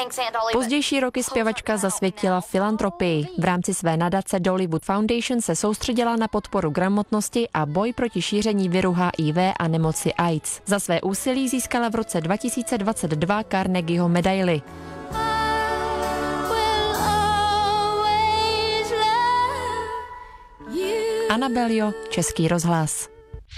Pozdější roky zpěvačka zasvětila filantropii. V rámci své nadace Dollywood Foundation se soustředila na podporu gramotnosti a boj proti šíření viru HIV a nemoci AIDS. Za své úsilí získala v roce 2022 Carnegieho medaili. Anabelio, Český rozhlas.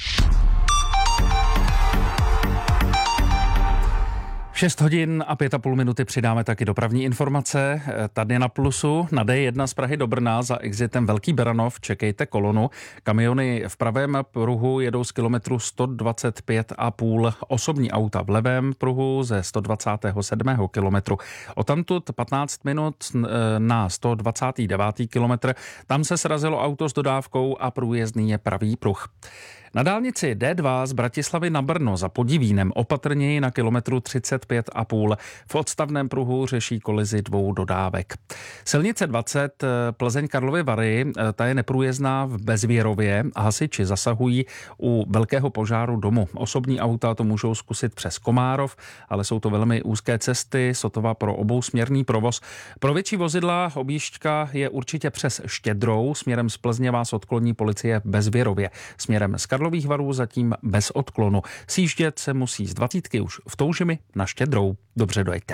6 hodin a 5,5 minuty přidáme taky dopravní informace. Tady na Plusu na D1 z Prahy do Brna za exitem Velký Beranov čekejte kolonu. Kamiony v pravém pruhu jedou z kilometru 125,5, osobní auta v levém pruhu ze 127. kilometru. Odtamtud 15 minut na 129. kilometr. Tam se srazilo auto s dodávkou a průjezdný je pravý pruh. Na dálnici D2 z Bratislavy na Brno za Podivínem opatrněji na kilometru 35,5. V odstavném pruhu řeší kolizi 2 dodávek. Silnice 20 Plzeň Karlovy Vary, ta je neprůjezdná v Bezvěrově a hasiči zasahují u velkého požáru domu. Osobní auta to můžou zkusit přes Komárov, ale jsou to velmi úzké cesty, sotva pro obousměrný provoz. Pro větší vozidla objížďka je určitě přes Štědrou, směrem z Plzně vás odkloní policie v Bezvěrově. Směrem z Karlových Varů zatím bez odklonu. Sjíždět se musí z 20 už v Toužimi na Štědrou. Dobře dojeďte.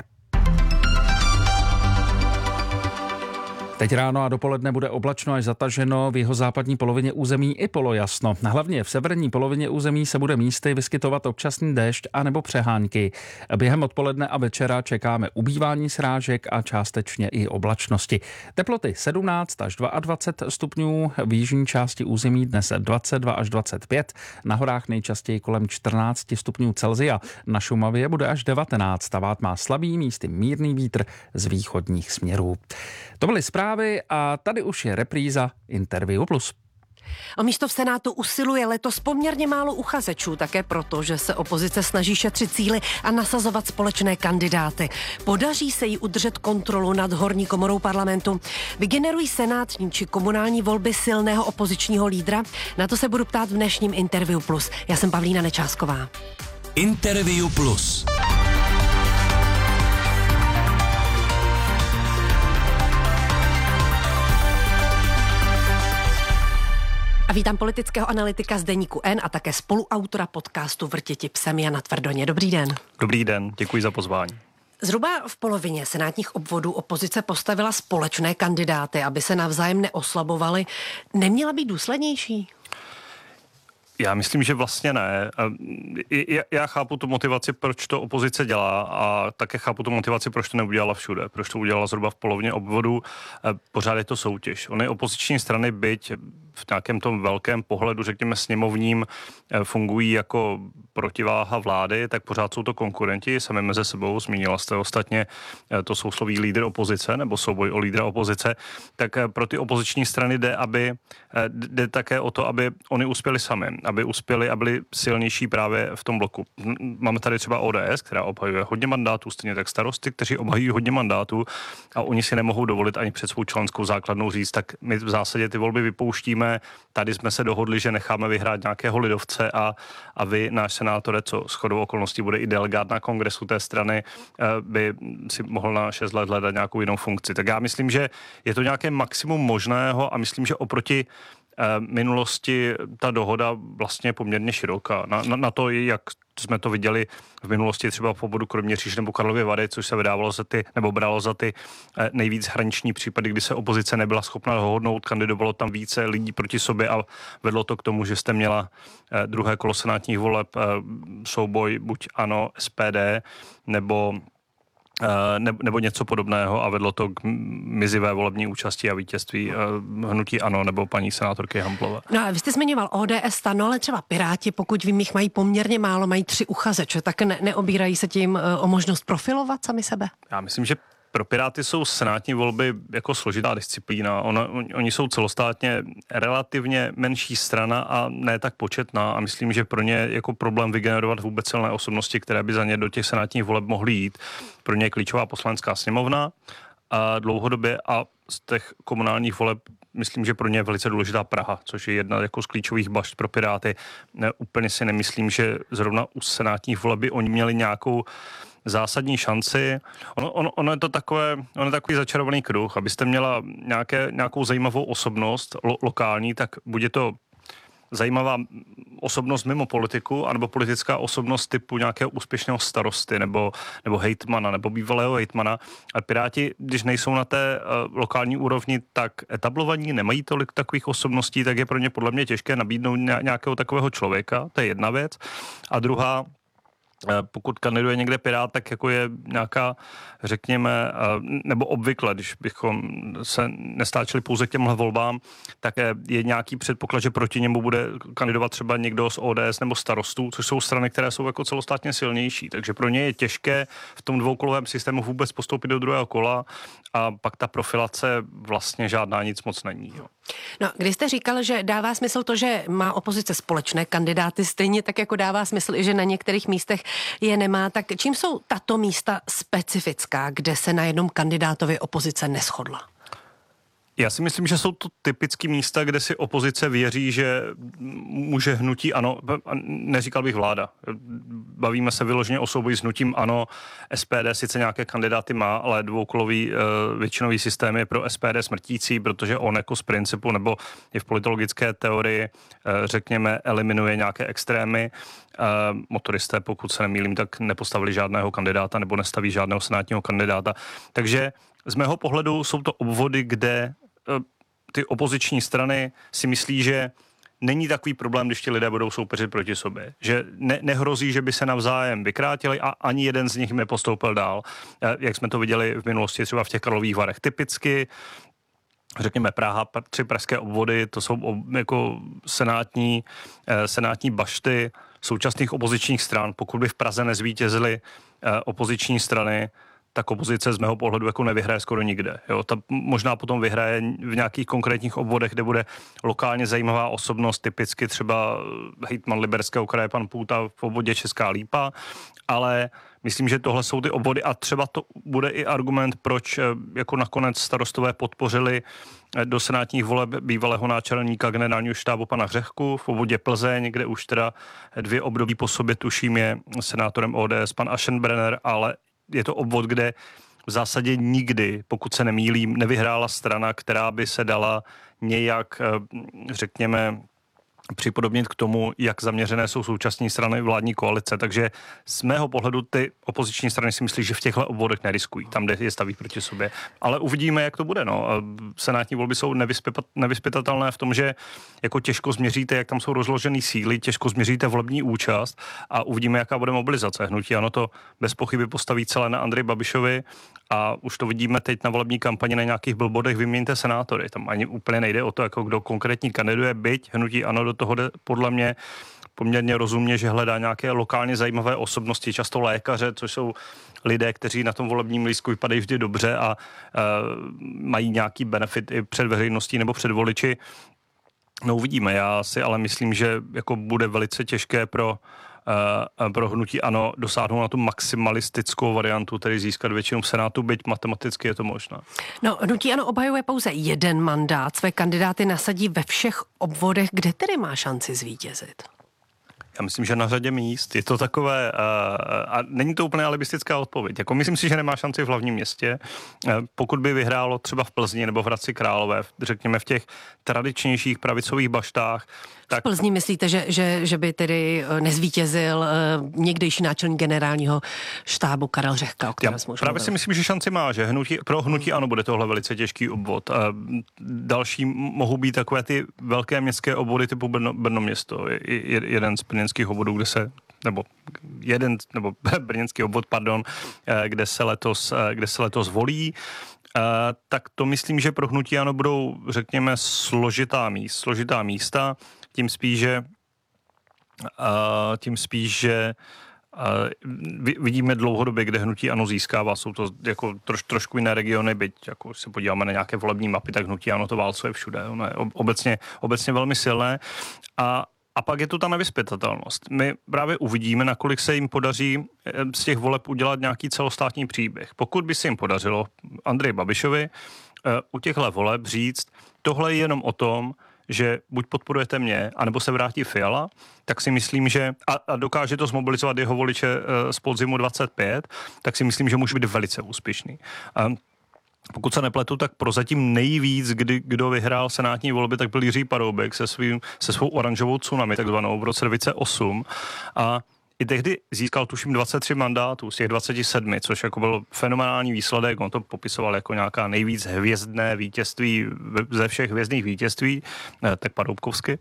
Teď ráno a dopoledne bude oblačno až zataženo, v jihozápadní polovině území i polojasno. Hlavně v severní polovině území se bude místy vyskytovat občasný déšť a nebo přehánky. Během odpoledne a večera čekáme ubývání srážek a částečně i oblačnosti. Teploty 17 až 22 stupňů, v jižní části území dnes 22 až 25, na horách nejčastěji kolem 14 stupňů Celsia. Na Šumavě bude až 19, vát má slabý, místy mírný vítr z východních směrů. To byly zprávy a tady už je repríza Interview Plus. O místo v Senátu usiluje letos poměrně málo uchazečů, také proto, že se opozice snaží šetřit síly a nasazovat společné kandidáty. Podaří se jí udržet kontrolu nad horní komorou parlamentu? Vygenerují senátní či komunální volby silného opozičního lídra? Na to se budu ptát v dnešním Interview Plus. Já jsem Pavlína Nečásková. Interview Plus. A vítám politického analytika z Deníku N a také spoluautora podcastu Vrtěti psem Jana Tvrdoně. Dobrý den. Dobrý den, děkuji za pozvání. Zhruba v polovině senátních obvodů opozice postavila společné kandidáty, aby se navzájem neoslabovali. Neměla být důslednější? Já myslím, že vlastně ne. Já chápu tu motivaci, proč to opozice dělá a také chápu tu motivaci, proč to neudělala všude, proč to udělala zhruba v polovině obvodů. Pořád je to soutěž. Ony opoziční strany, byť v nějakém tom velkém pohledu, řekněme sněmovním, fungují jako protiváha vlády, tak pořád jsou to konkurenti sami mezi sebou. Zmínila jste ostatně to sousloví lídr opozice nebo souboj o lídra opozice. Tak pro ty opoziční strany jde také o to, aby oni uspěli sami, aby uspěli a byli silnější právě v tom bloku. Máme tady třeba ODS, která obhajuje hodně mandátů, stejně tak Starosty, kteří obhajují hodně mandátů a oni si nemohou dovolit ani před svou členskou základnou říct, tak my v zásadě ty volby vypouštíme. Tady jsme se dohodli, že necháme vyhrát nějakého lidovce a vy, náš senátore, co shodou okolností bude i delegát na kongresu té strany, by si mohl na 6 let hledat nějakou jinou funkci. Tak já myslím, že je to nějaké maximum možného a myslím, že oproti minulosti ta dohoda vlastně je poměrně široká. Na to, jak jsme to viděli v minulosti třeba v obvodu Kroměříž nebo Karlovy Vary, což se vydávalo bralo za ty nejvíc hraniční případy, kdy se opozice nebyla schopna dohodnout, kandidovalo tam více lidí proti sobě a vedlo to k tomu, že jste měla druhé kolo senátních voleb souboj buď ANO, SPD nebo něco podobného a vedlo to k mizivé volební účasti a vítězství hnutí ANO nebo paní senátorky Hamblové. No a vy jste zmiňoval ODS, STAN, ale třeba Piráti, pokud vím, jich mají poměrně málo, mají 3 uchazeče, tak neobírají se tím o možnost profilovat sami sebe? Já myslím, že pro Piráty jsou senátní volby jako složitá disciplína. Oni jsou celostátně relativně menší strana a ne tak početná a myslím, že pro ně jako problém vygenerovat vůbec silné osobnosti, které by za ně do těch senátních voleb mohly jít. Pro ně je klíčová poslanecká sněmovna a dlouhodobě a z těch komunálních voleb myslím, že pro ně je velice důležitá Praha, což je jedna jako z klíčových bašt pro Piráty. Úplně si nemyslím, že zrovna u senátních voleb by oni měli nějakou zásadní šanci. Ono je to takový začarovaný kruh. Abyste měla nějakou zajímavou osobnost lokální, tak bude to zajímavá osobnost mimo politiku, anebo politická osobnost typu nějakého úspěšného starosty nebo hejtmana, nebo bývalého hejtmana. A Piráti, když nejsou na té lokální úrovni tak etablovaní, nemají tolik takových osobností, tak je pro ně podle mě těžké nabídnout nějakého takového člověka. To je jedna věc. A druhá, pokud kandiduje někde Pirát, tak jako je nějaká, řekněme, nebo obvykle, když bychom se nestáčeli pouze k těmhle volbám, tak je nějaký předpoklad, že proti němu bude kandidovat třeba někdo z ODS nebo Starostů, což jsou strany, které jsou jako celostátně silnější. Takže pro ně je těžké v tom dvoukolovém systému vůbec postoupit do druhého kola a pak ta profilace vlastně žádná nic moc není. Jo. No, když jste říkal, že dává smysl to, že má opozice společné kandidáty, stejně tak jako dává smysl i, že na některých místech je nemá, tak čím jsou tato místa specifická, kde se na jednom kandidátovi opozice neshodla? Já si myslím, že jsou to typické místa, kde si opozice věří, že může hnutí ANO, neříkal bych vláda. Bavíme se vyloženě o souboji s hnutím ANO. SPD sice nějaké kandidáty má, ale dvoukolový většinový systém je pro SPD smrtící, protože on jako z principu nebo i v politologické teorii, řekněme, eliminuje nějaké extrémy. Motoristé, pokud se nemýlím, tak nepostavili žádného kandidáta nebo nestaví žádného senátního kandidáta. Takže z mého pohledu jsou to obvody, kde ty opoziční strany si myslí, že není takový problém, když ti lidé budou soupeřit proti sobě. Že nehrozí, že by se navzájem vykrátili a ani jeden z nich nepostoupil dál. Jak jsme to viděli v minulosti třeba v těch Karlových Varech. Typicky, řekněme, Praha, 3 pražské obvody, to jsou jako senátní bašty současných opozičních stran. Pokud by v Praze nezvítězily opoziční strany, tak opozice z mého pohledu jako nevyhraje skoro nikde. Jo? Ta možná potom vyhraje v nějakých konkrétních obvodech, kde bude lokálně zajímavá osobnost, typicky třeba hejtman Libereckého kraje pan Půta v obvodě Česká Lípa, ale myslím, že tohle jsou ty obvody a třeba to bude i argument, proč jako nakonec starostové podpořili do senátních voleb bývalého náčelníka generálního štábu pana Hřehku v obvodě Plzeň, kde už teda 2 období po sobě tuším je senátorem ODS pan Aschenbrenner, ale je to obvod, kde v zásadě nikdy, pokud se nemýlím, nevyhrála strana, která by se dala nějak, řekněme, připodobnit k tomu, jak zaměřené jsou současné strany vládní koalice. Takže z mého pohledu ty opoziční strany si myslí, že v těchto obvodech neriskují, tam, kde je staví proti sobě. Ale uvidíme, jak to bude. No. Senátní volby jsou nevyzpytatelné v tom, že jako těžko změříte, jak tam jsou rozložené síly, těžko změříte volební účast a uvidíme, jaká bude mobilizace. Hnutí ANO to bez pochyby postaví celé na Andreji Babišovi a už to vidíme teď na volební kampani na nějakých billboardech vyměňte senátory. Tam ani úplně nejde o to, jako kdo konkrétní kandiduje, byť hnutí ANO do toho jde podle mě poměrně rozumně, že hledá nějaké lokálně zajímavé osobnosti, často lékaře, což jsou lidé, kteří na tom volebním lístku vypadají vždy dobře a mají nějaký benefit i před veřejností nebo před voliči. No uvidíme, já si ale myslím, že jako bude velice těžké pro hnutí ANO dosáhnout na tu maximalistickou variantu, tedy získat většinu v Senátu, byť matematicky je to možné. No, hnutí ANO obhajuje pouze jeden mandát, své kandidáty nasadí ve všech obvodech, kde tedy má šanci zvítězit? Já myslím, že na řadě míst. Je to takové, a není to úplně alibistická odpověď. Jako myslím si, že nemá šanci v hlavním městě. Pokud by vyhrálo třeba v Plzni nebo v Hradci Králové, řekněme v těch tradičnějších pravicových baštách, tak... V Plzni myslíte, že by tedy nezvítězil někdejší náčelník generálního štábu Karel Řehka, o kterém jsme už právě mluvili. si myslím, že šanci má, že pro hnutí ANO bude tohle velice těžký obvod. Další mohou být takové ty velké městské obvody typu Brno město. Jeden z brněnských obvodů, nebo brněnský obvod, kde se letos volí. Tak to myslím, že pro hnutí ANO budou, řekněme, složitá místa, tím spíš, že vidíme dlouhodobě, kde hnutí ANO získává. Jsou to jako trošku jiné regiony, byť jako se podíváme na nějaké volební mapy, tak hnutí ANO to válcuje všude. Ono je obecně velmi silné. A pak je tu ta nevyzpytatelnost. My právě uvidíme, nakolik se jim podaří z těch voleb udělat nějaký celostátní příběh. Pokud by se jim podařilo Andreji Babišovi u těchto voleb říct, tohle je jenom o tom, že buď podporujete mě, anebo se vrátí Fiala, tak si myslím, že a dokáže to zmobilizovat jeho voliče z podzimu 25, tak si myslím, že může být velice úspěšný. Pokud se nepletu, tak prozatím nejvíc, kdo vyhrál senátní volby, tak byl Jiří Paroubek se svou oranžovou tsunami, takzvanou, v roce 2008. A i tehdy získal tuším 23 mandátů z těch 27, což jako byl fenomenální výsledek. On to popisoval jako nějaká nejvíc hvězdné vítězství ze všech hvězdných vítězství, tak paroubkovsky.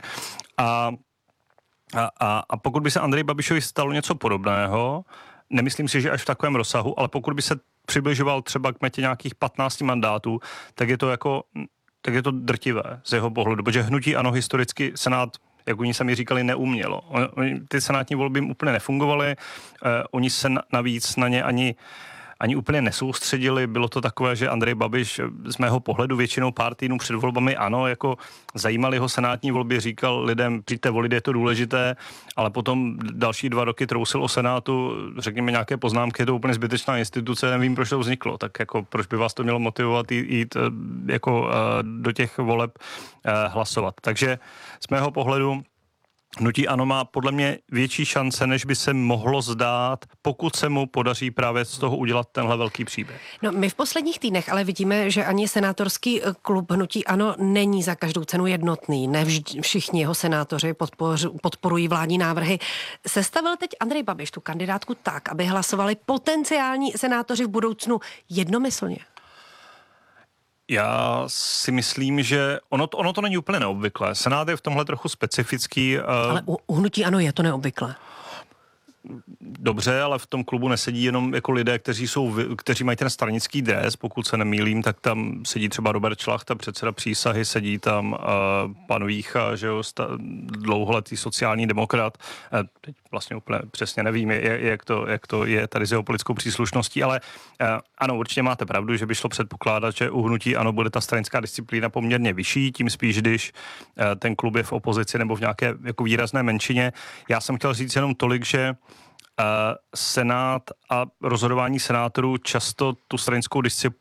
A pokud by se Andreji Babišovi stalo něco podobného, nemyslím si, že až v takovém rozsahu, ale pokud by se přibližoval třeba k metě nějakých 15 mandátů, tak je to drtivé z jeho pohledu, protože hnutí ANO historicky Senát, jak oni sami říkali, neumělo. Ty senátní volby jim úplně nefungovaly, oni se navíc na ně ani úplně nesoustředili. Bylo to takové, že Andrej Babiš z mého pohledu většinou pár týdnů před volbami ano, jako zajímaly ho senátní volby, říkal lidem, přijďte volit, je to důležité, ale potom další 2 roky trousil o Senátu, řekněme nějaké poznámky, je to úplně zbytečná instituce, nevím, proč to vzniklo, tak jako proč by vás to mělo motivovat jít jako do těch voleb hlasovat. Takže z mého pohledu hnutí ANO má podle mě větší šance, než by se mohlo zdát, pokud se mu podaří právě z toho udělat tenhle velký příběh. No, my v posledních týdnech ale vidíme, že ani senátorský klub hnutí ANO není za každou cenu jednotný. Ne všichni jeho senátoři podporují vládní návrhy. Sestavil teď Andrej Babiš tu kandidátku tak, aby hlasovali potenciální senátoři v budoucnu jednomyslně? Já si myslím, že ono to není úplně neobvyklé. Senát je v tomhle trochu specifický. Ale u hnutí ANO je to neobvyklé. Dobře, ale v tom klubu nesedí jenom jako lidé, kteří mají ten stranický dres, pokud se nemýlím, tak tam sedí třeba Robert Šlachta, předseda Přísahy, sedí tam pan Vícha, že jo, dlouholetý sociální demokrat. Teď vlastně úplně přesně nevím, jak to je tady s jeho politickou příslušností, ale ano, určitě máte pravdu, že by šlo předpokládat, že u hnutí ANO bude ta stranická disciplína poměrně vyšší, tím spíš, když ten klub je v opozici nebo v nějaké jako výrazné menšině. Já jsem chtěl říct jenom tolik, že Senát a rozhodování senátorů často tu stranickou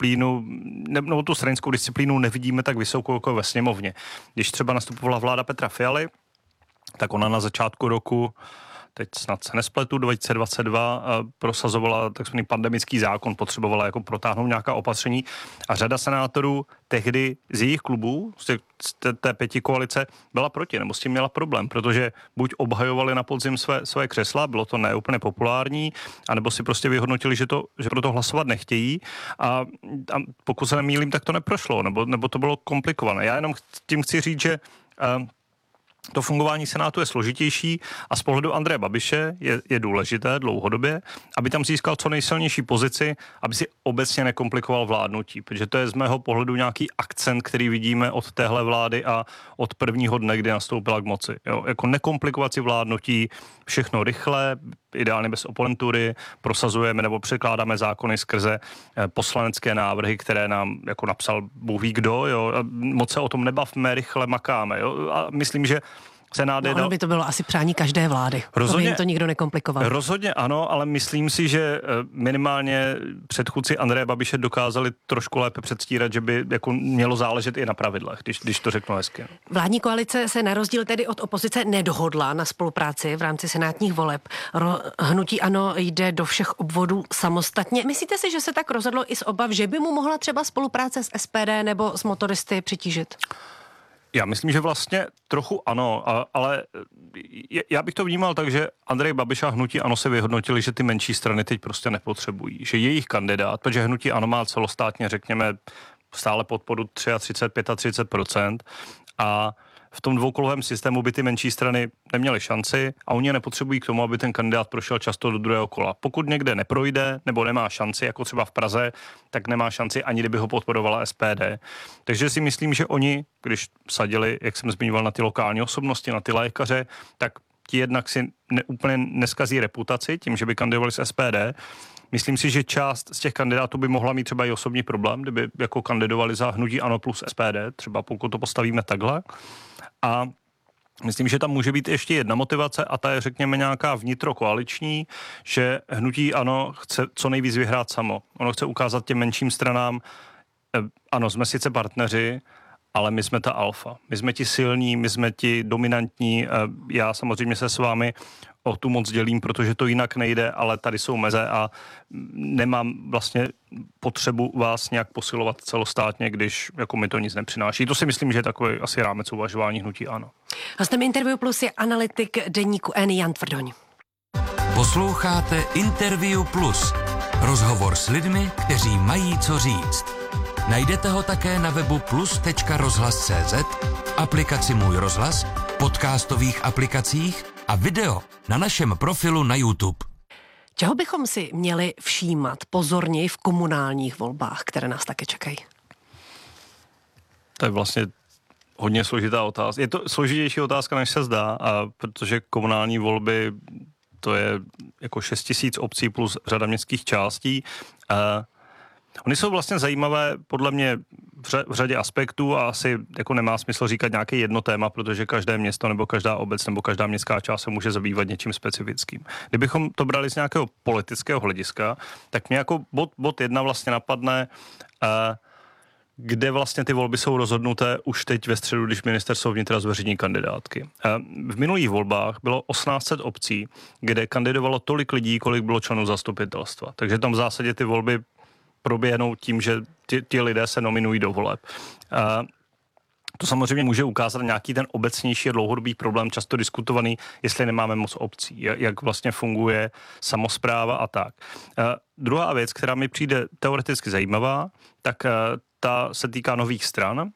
disciplínu nevidíme tak vysokou jako ve sněmovně. Když třeba nastupovala vláda Petra Fialy, tak ona na začátku roku, teď snad se nespletu, 2022 prosazovala takzvaný pandemický zákon, potřebovala jako protáhnout nějaká opatření a řada senátorů tehdy z jejich klubů, z té pětikoalice, byla proti, nebo s tím měla problém, protože buď obhajovali na podzim své křesla, bylo to neúplně populární, anebo si prostě vyhodnotili, že pro to hlasovat nechtějí a pokud se nemýlím, tak to neprošlo, nebo to bylo komplikované. Já jenom tím chci říct, že to fungování Senátu je složitější a z pohledu Andreje Babiše je důležité dlouhodobě, aby tam získal co nejsilnější pozici, aby si obecně nekomplikoval vládnutí, protože to je z mého pohledu nějaký akcent, který vidíme od téhle vlády a od prvního dne, kdy nastoupila k moci. Jo? Jako nekomplikovat si vládnutí, všechno rychle, ideálně bez oponentury, prosazujeme nebo překládáme zákony skrze poslanecké návrhy, které nám jako napsal Bůh ví kdo, jo? Moc se o tom nebavme, rychle makáme. Jo? A myslím, že ono by to bylo asi přání každé vlády. Rozhodně, to by jim to nikdo nekomplikoval. Rozhodně ano, ale myslím si, že minimálně předchůdci Andreje Babiše dokázali trošku lépe předstírat, že by jako mělo záležet i na pravidlech, když to řeknu hezky. Vládní koalice se na rozdíl tedy od opozice nedohodla na spolupráci v rámci senátních voleb. Hnutí ANO jde do všech obvodů samostatně. Myslíte si, že se tak rozhodlo i z obav, že by mu mohla třeba spolupráce s SPD nebo s motoristy přitížit? Já myslím, že vlastně trochu ano, ale já bych to vnímal tak, že Andrej Babiš a hnutí ANO se vyhodnotili, že ty menší strany teď prostě nepotřebují, že jejich kandidát, protože hnutí ANO má celostátně, řekněme, stále podporu 33-35% a v tom dvoukolovém systému by ty menší strany neměly šanci a oni je nepotřebují k tomu, aby ten kandidát prošel často do druhého kola. Pokud někde neprojde nebo nemá šanci, jako třeba v Praze, tak nemá šanci ani kdyby ho podporovala SPD. Takže si myslím, že oni, když sadili, jak jsem zmiňoval, na ty lokální osobnosti, na ty lékaře, tak ti jednak si úplně neskazí reputaci tím, že by kandidovali z SPD. Myslím si, že část z těch kandidátů by mohla mít třeba i osobní problém, kdyby jako kandidovali za hnutí ANO plus SPD, třeba pokud to postavíme takhle. A myslím, že tam může být ještě jedna motivace a ta je, řekněme, nějaká vnitrokoaliční, že hnutí ANO chce co nejvíc vyhrát samo. Ono chce ukázat těm menším stranám, ano, jsme sice partneři, ale my jsme ta alfa. My jsme ti silní, my jsme ti dominantní. Já samozřejmě se s vámi o tu moc dělím, protože to jinak nejde, ale tady jsou meze a nemám vlastně potřebu vás nějak posilovat celostátně, když jako mi to nic nepřináší. To si myslím, že je takový asi rámec uvažování hnutí ANO. Hostem Interview Plus je analytik deníku N. Jan Tvrdoň. Posloucháte Interview Plus. Rozhovor s lidmi, kteří mají co říct. Najdete ho také na webu plus.rozhlas.cz, aplikaci Můj rozhlas, podcastových aplikacích a video na našem profilu na YouTube. Čeho bychom si měli všímat pozorněji v komunálních volbách, které nás také čekají? To je vlastně hodně složitá otázka. Je to složitější otázka, než se zdá, protože komunální volby, to je jako 6 000 obcí plus řada městských částí. Oni jsou vlastně zajímavé podle mě v řadě aspektů a asi jako nemá smysl říkat nějaké jedno téma, protože každé město nebo každá obec nebo každá městská část se může zabývat něčím specifickým. Kdybychom to brali z nějakého politického hlediska, tak mě jako bod 1 vlastně napadne, kde vlastně ty volby jsou rozhodnuté už teď ve středu, když ministerstvo vnitra zveřejní kandidátky. V minulých volbách bylo 1800 obcí, kde kandidovalo tolik lidí, kolik bylo členů zastupitelstva. Takže tam v zásadě ty volby proběhnou tím, že ti lidé se nominují do voleb. To samozřejmě může ukázat nějaký ten obecnější a dlouhodobý problém, často diskutovaný, jestli nemáme moc obcí, jak vlastně funguje samospráva a tak. Druhá věc, která mi přijde teoreticky zajímavá, tak ta se týká nových stran,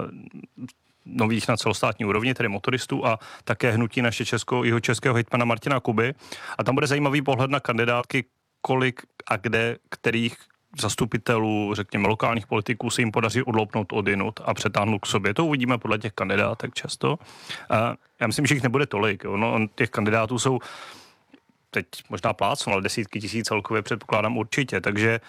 nových na celostátní úrovni, tedy motoristů a také hnutí naše jihočeského hejtmana Martina Kuby. A tam bude zajímavý pohled na kandidátky, kolik a kde, kterých zastupitelů, řekněme lokálních politiků, se jim podaří odloupnout odinut a přetáhnout k sobě. To uvidíme podle těch kandidátek často. Já myslím, že jich nebude tolik. Těch kandidátů jsou teď možná plácnu, ale desítky tisíc celkově předpokládám určitě. Takže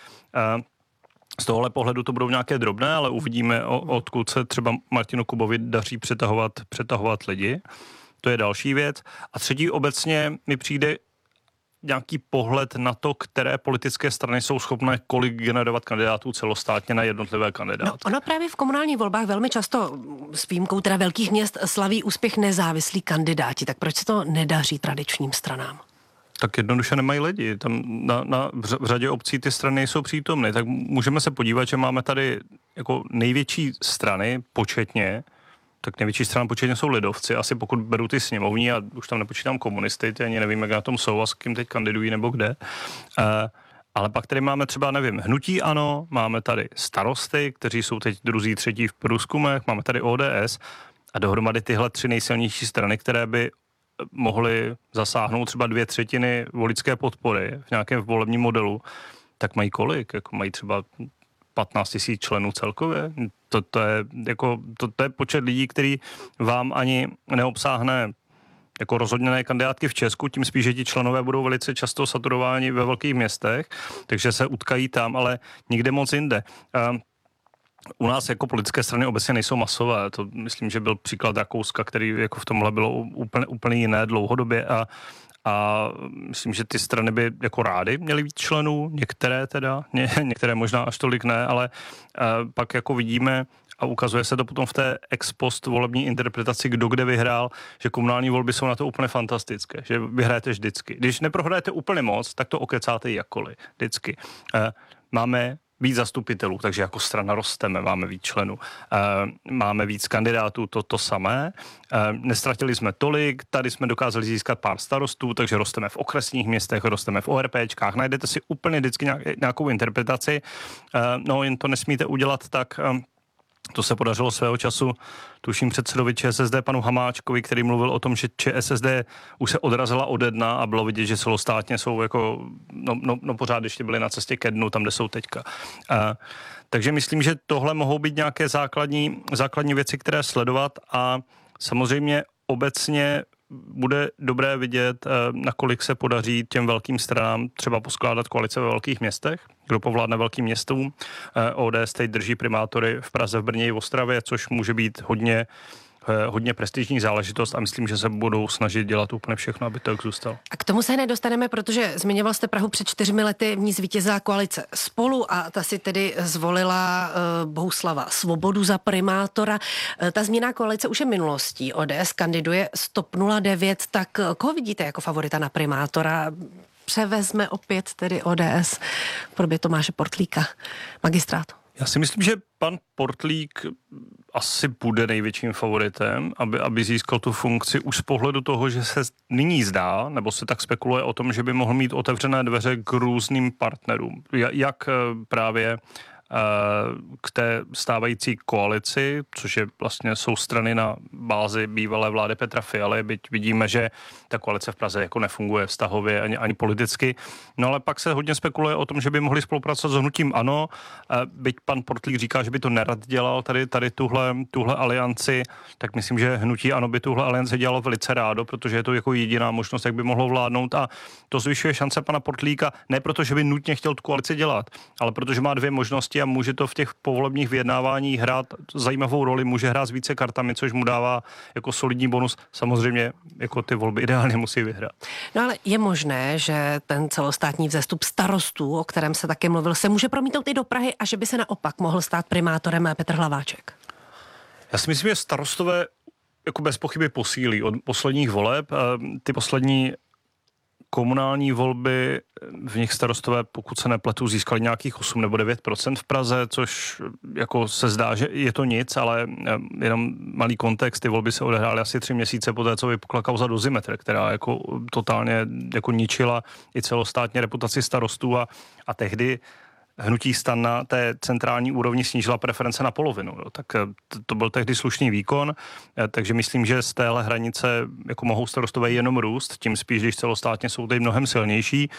z tohohle pohledu to budou nějaké drobné, ale uvidíme, odkud se třeba Martinu Kubovi daří přetahovat lidi. To je další věc. A třetí obecně mi přijde nějaký pohled na to, které politické strany jsou schopné kolik generovat kandidátů celostátně na jednotlivé kandidáty. No, ono právě v komunálních volbách velmi často s výjimkou teda velkých měst slaví úspěch nezávislí kandidáti. Tak proč se to nedaří tradičním stranám? Tak jednoduše nemají lidi. Tam v řadě obcí ty strany jsou přítomny. Tak můžeme se podívat, že máme tady jako největší strany početně, tak největší strana početně jsou lidovci. Asi pokud beru ty sněmovní, a už tam nepočítám komunisty, ty ani nevím, jak na tom jsou a s kým teď kandidují nebo kde. Ale pak tady máme třeba, nevím, hnutí ANO, máme tady Starosty, kteří jsou teď druzí, třetí v průzkumech, máme tady ODS a dohromady tyhle 3 nejsilnější strany, které by mohly zasáhnout třeba 2/3 voličské podpory v nějakém volebním modelu, tak mají kolik? Jako mají třeba 15 000 členů celkově. To je počet lidí, který vám ani neobsáhne jako rozhodněné kandidátky v Česku, tím spíš, že ti členové budou velice často saturováni ve velkých městech, takže se utkají tam, ale nikde moc jinde. U nás jako politické strany obecně nejsou masové. To myslím, že byl příklad Rakouska, který jako v tomhle bylo úplně jiné dlouhodobě a myslím, že ty strany by jako rády měly víc členů, některé teda, některé možná až tolik ne, ale pak jako vidíme a ukazuje se to potom v té ex post volební interpretaci, kdo kde vyhrál, že komunální volby jsou na to úplně fantastické, že vyhrajete vždycky. Když neprohrajete úplně moc, tak to okecáte jakkoliv, vždycky. Máme víc zastupitelů, takže jako strana rosteme, máme víc členů, máme víc kandidátů, to samé. Nestratili jsme tolik, tady jsme dokázali získat pár starostů, takže rosteme v okresních městech, rosteme v ORPčkách, najdete si úplně vždycky nějakou interpretaci, no jen to nesmíte udělat tak. To se podařilo svého času, tuším předsedovi ČSSD panu Hamáčkovi, který mluvil o tom, že ČSSD už se odrazila ode dna a bylo vidět, že celostátně jsou jako, pořád ještě byli na cestě ke dnu, tam, kde jsou teďka. Takže myslím, že tohle mohou být nějaké základní věci, které sledovat a samozřejmě obecně bude dobré vidět, nakolik se podaří těm velkým stranám třeba poskládat koalice ve velkých městech, kdo povládne velkým městům. ODS teď drží primátory v Praze, v Brně i v Ostravě, což může být hodně prestižní záležitost a myslím, že se budou snažit dělat úplně všechno, aby to tak zůstalo. A k tomu se nedostaneme, protože zmiňoval jste Prahu před 4 lety, v ní zvítězila koalice Spolu a ta si tedy zvolila Bohuslava Svobodu za primátora. Ta změna koalice už je minulostí. ODS kandiduje z TOP 09, tak koho vidíte jako favorita na primátora? Převezme opět tedy ODS v podobě Tomáše Portlíka, magistrátu. Já si myslím, že pan Portlík asi bude největším favoritem, aby získal tu funkci už z pohledu toho, že se nyní zdá, nebo se tak spekuluje o tom, že by mohl mít otevřené dveře k různým partnerům. Jak právě k té stávající koalici, což je vlastně jsou strany na bázi bývalé vlády Petra Fialy, byť vidíme, že ta koalice v Praze jako nefunguje vztahově ani politicky. No ale pak se hodně spekuluje o tom, že by mohli spolupracovat s hnutím ANO, byť pan Portlík říká, že by to nerad dělal tady tuhle alianci, tak myslím, že hnutí ANO by tuhle alianci dělalo velice rádo, protože je to jako jediná možnost, jak by mohlo vládnout a to zvyšuje šance pana Portlíka, ne proto, že by nutně chtěl tu koalici dělat, ale protože má dvě možnosti a může to v těch povolebních vyjednáváních hrát zajímavou roli, může hrát s více kartami, což mu dává jako solidní bonus. Samozřejmě jako ty volby ideálně musí vyhrát. No ale je možné, že ten celostátní vzestup starostů, o kterém se také mluvil, se může promítnout i do Prahy a že by se naopak mohl stát primátorem Petr Hlaváček? Já si myslím, že starostové jako bez pochyby posílí od posledních voleb. Ty poslední komunální volby, v nich starostové, pokud se nepletu, získali nějakých 8 nebo 9% v Praze, což jako se zdá, že je to nic, ale jenom malý kontext, ty volby se odehrály asi 3 měsíce poté, co vypukla kauza Dozimetr, která jako totálně jako ničila i celostátně reputaci starostů a tehdy hnutí STAN na té centrální úrovni snížila preference na polovinu. Jo. Tak to byl tehdy slušný výkon, takže myslím, že z téhle hranice jako mohou starostové jenom růst, tím spíš, když celostátně jsou tady mnohem silnější.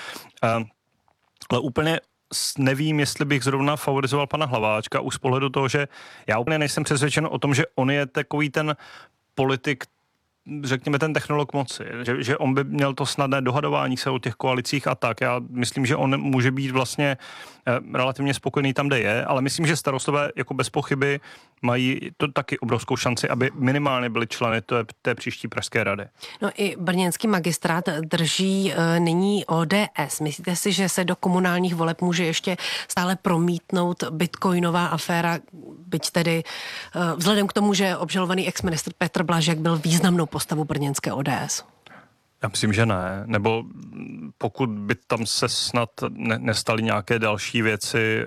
Ale úplně nevím, jestli bych zrovna favorizoval pana Hlaváčka už z pohledu toho, že já úplně nejsem přesvědčen o tom, že on je takový ten politik, řekněme ten technolog moci, že on by měl to snadné dohadování se o těch koalicích a tak. Já myslím, že on může být vlastně relativně spokojený tam, kde je, ale myslím, že starostové jako bez pochyby mají to taky obrovskou šanci, aby minimálně byli členy té příští pražské rady. No i brněnský magistrát drží nyní ODS. Myslíte si, že se do komunálních voleb může ještě stále promítnout bitcoinová aféra, byť tedy vzhledem k tomu, že obžalovaný exministr Petr Blažek byl významnou postavou brněnské ODS? Já myslím, že ne. Nebo pokud by tam se snad nestaly nějaké další věci,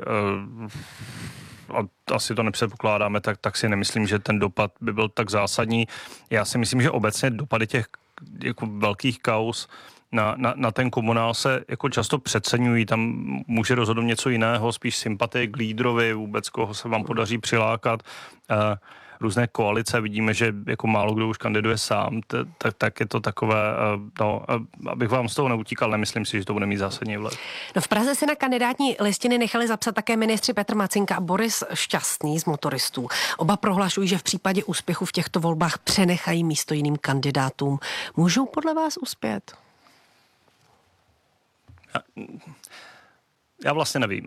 a asi to nepředpokládáme, tak si nemyslím, že ten dopad by byl tak zásadní. Já si myslím, že obecně dopady těch jako velkých kauz na ten komunál se jako často přeceňují. Tam může rozhodnout něco jiného, spíš sympatie k lídrovi, vůbec koho se vám podaří přilákat. Různé koalice, vidíme, že jako málo kdo už kandiduje sám, tak je to takové, no, abych vám z toho neutíkal, nemyslím si, že to bude mít zásadní vliv. No v Praze si na kandidátní listiny nechali zapsat také ministři Petr Macinka a Boris Šťastný z Motoristů. Oba prohlašují, že v případě úspěchu v těchto volbách přenechají místo jiným kandidátům. Můžou podle vás uspět? Já vlastně nevím.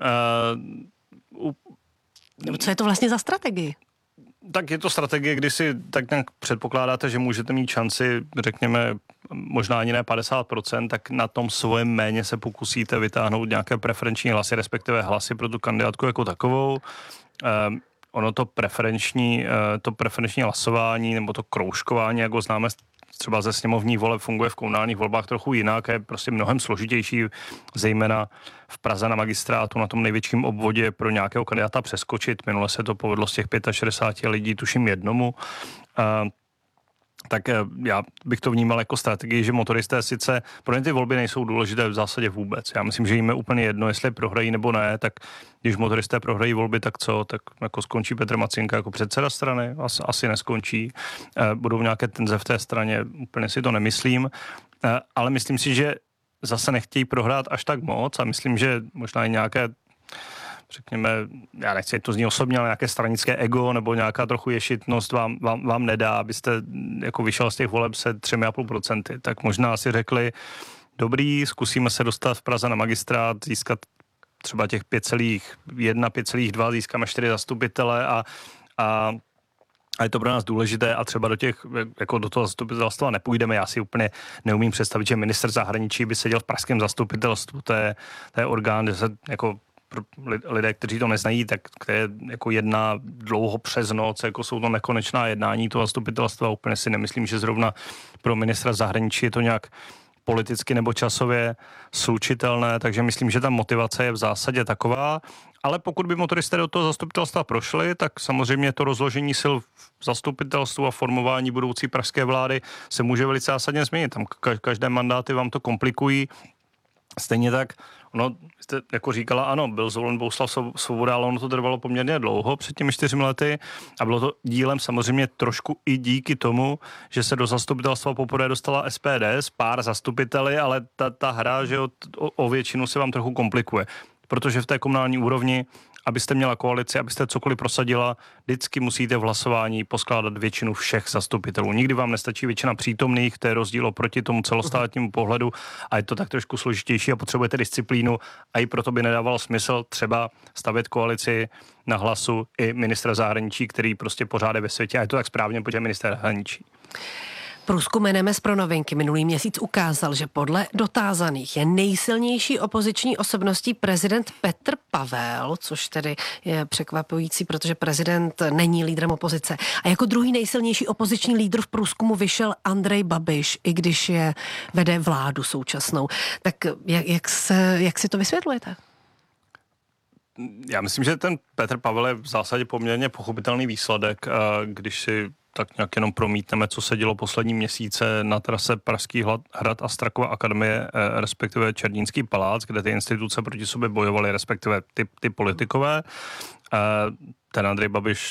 Co je to vlastně za strategii? Tak je to strategie, kdy si tak nějak předpokládáte, že můžete mít šanci, řekněme, možná ani ne 50%, tak na tom svém méně se pokusíte vytáhnout nějaké preferenční hlasy, respektive hlasy pro tu kandidátku jako takovou. Ono to preferenční hlasování nebo to kroužkování, jako známe třeba ze sněmovních voleb, funguje v komunálních volbách trochu jinak, je prostě mnohem složitější, zejména v Praze na magistrátu, na tom největším obvodě pro nějakého kandidáta přeskočit. Minule se to povedlo z těch 65 lidí, tuším jednomu. Tak já bych to vnímal jako strategii, že motoristé sice, pro ně ty volby nejsou důležité v zásadě vůbec. Já myslím, že jim je úplně jedno, jestli prohrají nebo ne, tak když motoristé prohrají volby, tak co? Tak jako skončí Petr Macinka jako předseda strany? Asi neskončí. Budou nějaké tenze v té straně, úplně si to nemyslím. Ale myslím si, že zase nechtějí prohrát až tak moc a myslím, že možná i nějaké, řekněme, já nechci to zní osobně, ale nějaké stranické ego nebo nějaká trochu ješitnost vám nedá, abyste jako vyšel z těch voleb se 3,5%. Tak možná si řekli, dobrý, zkusíme se dostat v Praze na magistrát, získat třeba těch 5,1, 5,2, získáme 4 zastupitele a A je to pro nás důležité a třeba do toho zastupitelstva nepůjdeme. Já si úplně neumím představit, že ministr zahraničí by seděl v pražském zastupitelstvu. To je orgán, že se jako lidé, kteří to neznají, tak které jako jedná dlouho přes noc, jako jsou to nekonečná jednání toho zastupitelstva. Úplně si nemyslím, že zrovna pro ministra zahraničí je to nějak politicky nebo časově slučitelné, takže myslím, že ta motivace je v zásadě taková, ale pokud by motoristé do toho zastupitelstva prošli, tak samozřejmě to rozložení sil v zastupitelstvu a formování budoucí pražské vlády se může velice zásadně změnit. Tam každé mandáty vám to komplikují. Stejně tak, jste jako říkala, ano, byl zvolen Bohuslav Svoboda, ale ono to trvalo poměrně dlouho, před těmi 4 lety a bylo to dílem samozřejmě trošku i díky tomu, že se do zastupitelstva poprvé dostala SPD s pár zastupiteli, ale ta hra, že o většinu se vám trochu komplikuje, protože v té komunální úrovni, abyste měla koalici, abyste cokoliv prosadila, vždycky musíte v hlasování poskládat většinu všech zastupitelů. Nikdy vám nestačí většina přítomných, to je rozdíl oproti tomu celostátnímu pohledu a je to tak trošku složitější a potřebujete disciplínu a i proto by nedávalo smysl třeba stavět koalici na hlasu i ministra zahraničí, který prostě pořád je ve světě a je to tak správně, protože ministra zahraničí. Průzkum NMS pro novinky minulý měsíc ukázal, že podle dotázaných je nejsilnější opoziční osobností prezident Petr Pavel, což tedy je překvapující, protože prezident není lídrem opozice. A jako druhý nejsilnější opoziční lídr v průzkumu vyšel Andrej Babiš, i když vede vládu současnou. Tak jak si to vysvětlujete? Já myslím, že ten Petr Pavel je v zásadě poměrně pochopitelný výsledek, když si tak nějak jenom promítneme, co se dělo poslední měsíce na trase Pražský hrad a Strakova akademie, respektive Černínský palác, kde ty instituce proti sobě bojovaly, respektive ty politikové. Ten Andrej Babiš,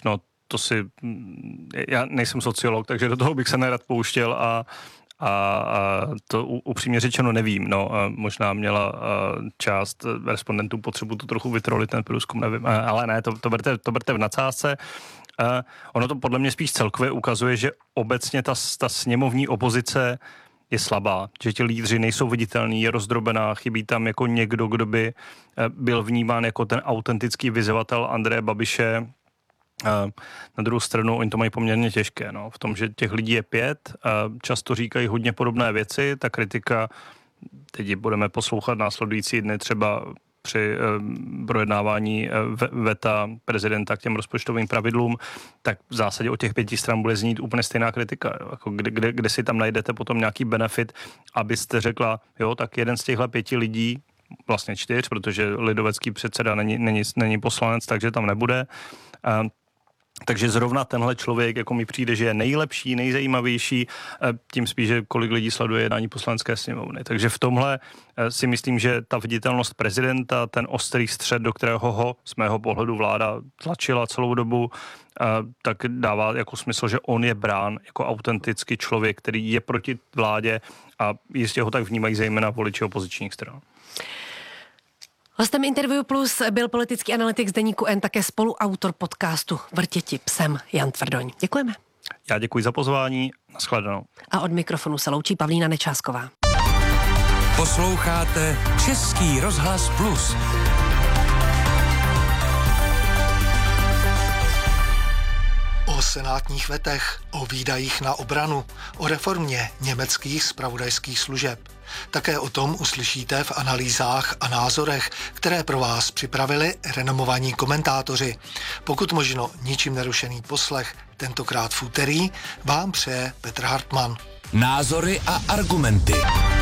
já nejsem sociolog, takže do toho bych se nerad pouštěl a to upřímně řečeno nevím. Možná měla část respondentů potřebu to trochu vytrolit, ten průzkum, nevím, ale ne, to berte v nadsázce. Ono to podle mě spíš celkově ukazuje, že obecně ta sněmovní opozice je slabá, že ti lídři nejsou viditelní, je rozdrobená, chybí tam jako někdo, kdo by byl vnímán jako ten autentický vyzývatel Andreje Babiše. Na druhou stranu oni to mají poměrně těžké, v tom, že těch lidí je 5, často říkají hodně podobné věci, ta kritika, teď budeme poslouchat následující dny třeba při projednávání veta prezidenta k těm rozpočtovým pravidlům, tak v zásadě o těch 5 stran bude znít úplně stejná kritika. Jako kde si tam najdete potom nějaký benefit, abyste řekla, tak jeden z těchto 5 lidí, vlastně 4, protože lidovecký předseda není poslanec, takže tam nebude. Takže zrovna tenhle člověk, jako mi přijde, že je nejlepší, nejzajímavější, tím spíš, že kolik lidí sleduje jednání poslanecké sněmovny. Takže v tomhle si myslím, že ta viditelnost prezidenta, ten ostrý střed, do kterého ho z mého pohledu vláda tlačila celou dobu, tak dává jako smysl, že on je brán jako autentický člověk, který je proti vládě a jistě ho tak vnímají zejména voliči opozičních stran. Hostem Interview Plus byl politický analytik z deníku N, také spoluautor podcastu Vrtěti psem Jan Tvrdoň. Děkujeme. Já děkuji za pozvání, nashledanou. A od mikrofonu se loučí Pavlína Nečásková. Posloucháte Český rozhlas Plus. O senátních vetech, o výdajích na obranu, o reformě německých zpravodajských služeb. Také o tom uslyšíte v analýzách a názorech, které pro vás připravili renomovaní komentátoři. Pokud možno ničím nerušený poslech, tentokrát v úterý, vám přeje Petr Hartmann. Názory a argumenty.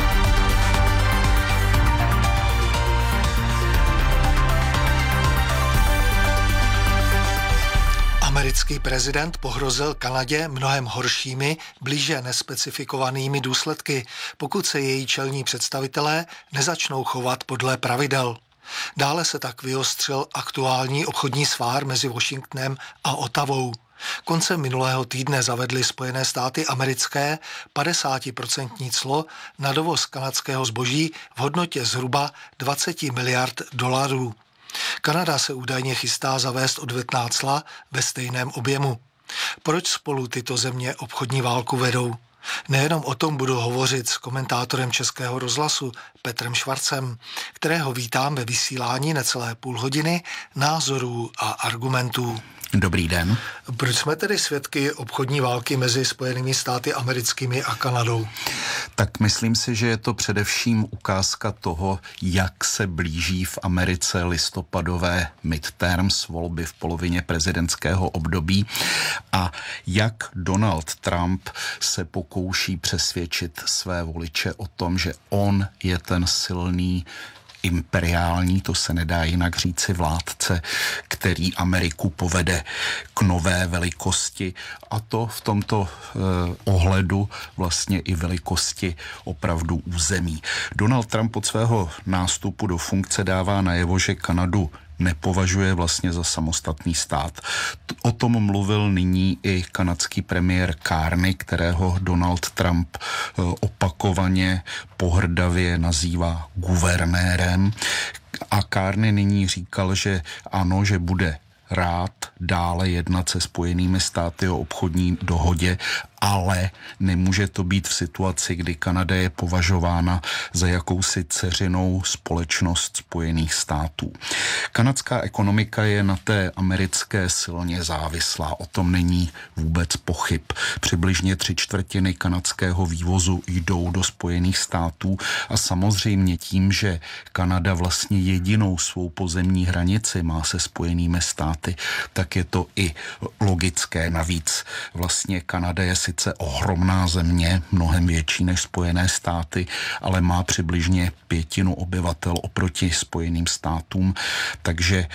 Americký prezident pohrozil Kanadě mnohem horšími, blíže nespecifikovanými důsledky, pokud se její čelní představitelé nezačnou chovat podle pravidel. Dále se tak vyostřil aktuální obchodní svár mezi Washingtonem a Ottawou. Koncem minulého týdne zavedly Spojené státy americké 50% clo na dovoz kanadského zboží v hodnotě zhruba 20 miliard dolarů. Kanada se údajně chystá zavést odvetná cla ve stejném objemu. Proč spolu tyto země obchodní válku vedou? Nejenom o tom budu hovořit s komentátorem Českého rozhlasu Petrem Švarcem, kterého vítám ve vysílání necelé půl hodiny názorů a argumentů. Dobrý den. Proč jsme tedy svědky obchodní války mezi Spojenými státy americkými a Kanadou? Tak myslím si, že je to především ukázka toho, jak se blíží v Americe listopadové midterms, volby v polovině prezidentského období, a jak Donald Trump se pokouší přesvědčit své voliče o tom, že on je ten silný imperiální, to se nedá jinak říci, vládce, který Ameriku povede k nové velikosti, a to v tomto ohledu vlastně i velikosti opravdu území. Donald Trump od svého nástupu do funkce dává najevo, že Kanadu nepovažuje vlastně za samostatný stát. O tom mluvil nyní i kanadský premiér Carney, kterého Donald Trump opakovaně pohrdavě nazývá guvernérem. A Carney nyní říkal, že ano, že bude rád dále jednat se Spojenými státy o obchodní dohodě, ale nemůže to být v situaci, kdy Kanada je považována za jakousi dceřinou společnost Spojených států. Kanadská ekonomika je na té americké silně závislá, o tom není vůbec pochyb. Přibližně 3/4 kanadského vývozu jdou do Spojených států a samozřejmě tím, že Kanada vlastně jedinou svou pozemní hranici má se Spojenými státy, tak je to i logické. Navíc vlastně Kanada je sice ohromná země, mnohem větší než Spojené státy, ale má přibližně 1/5 obyvatel oproti Spojeným státům, takže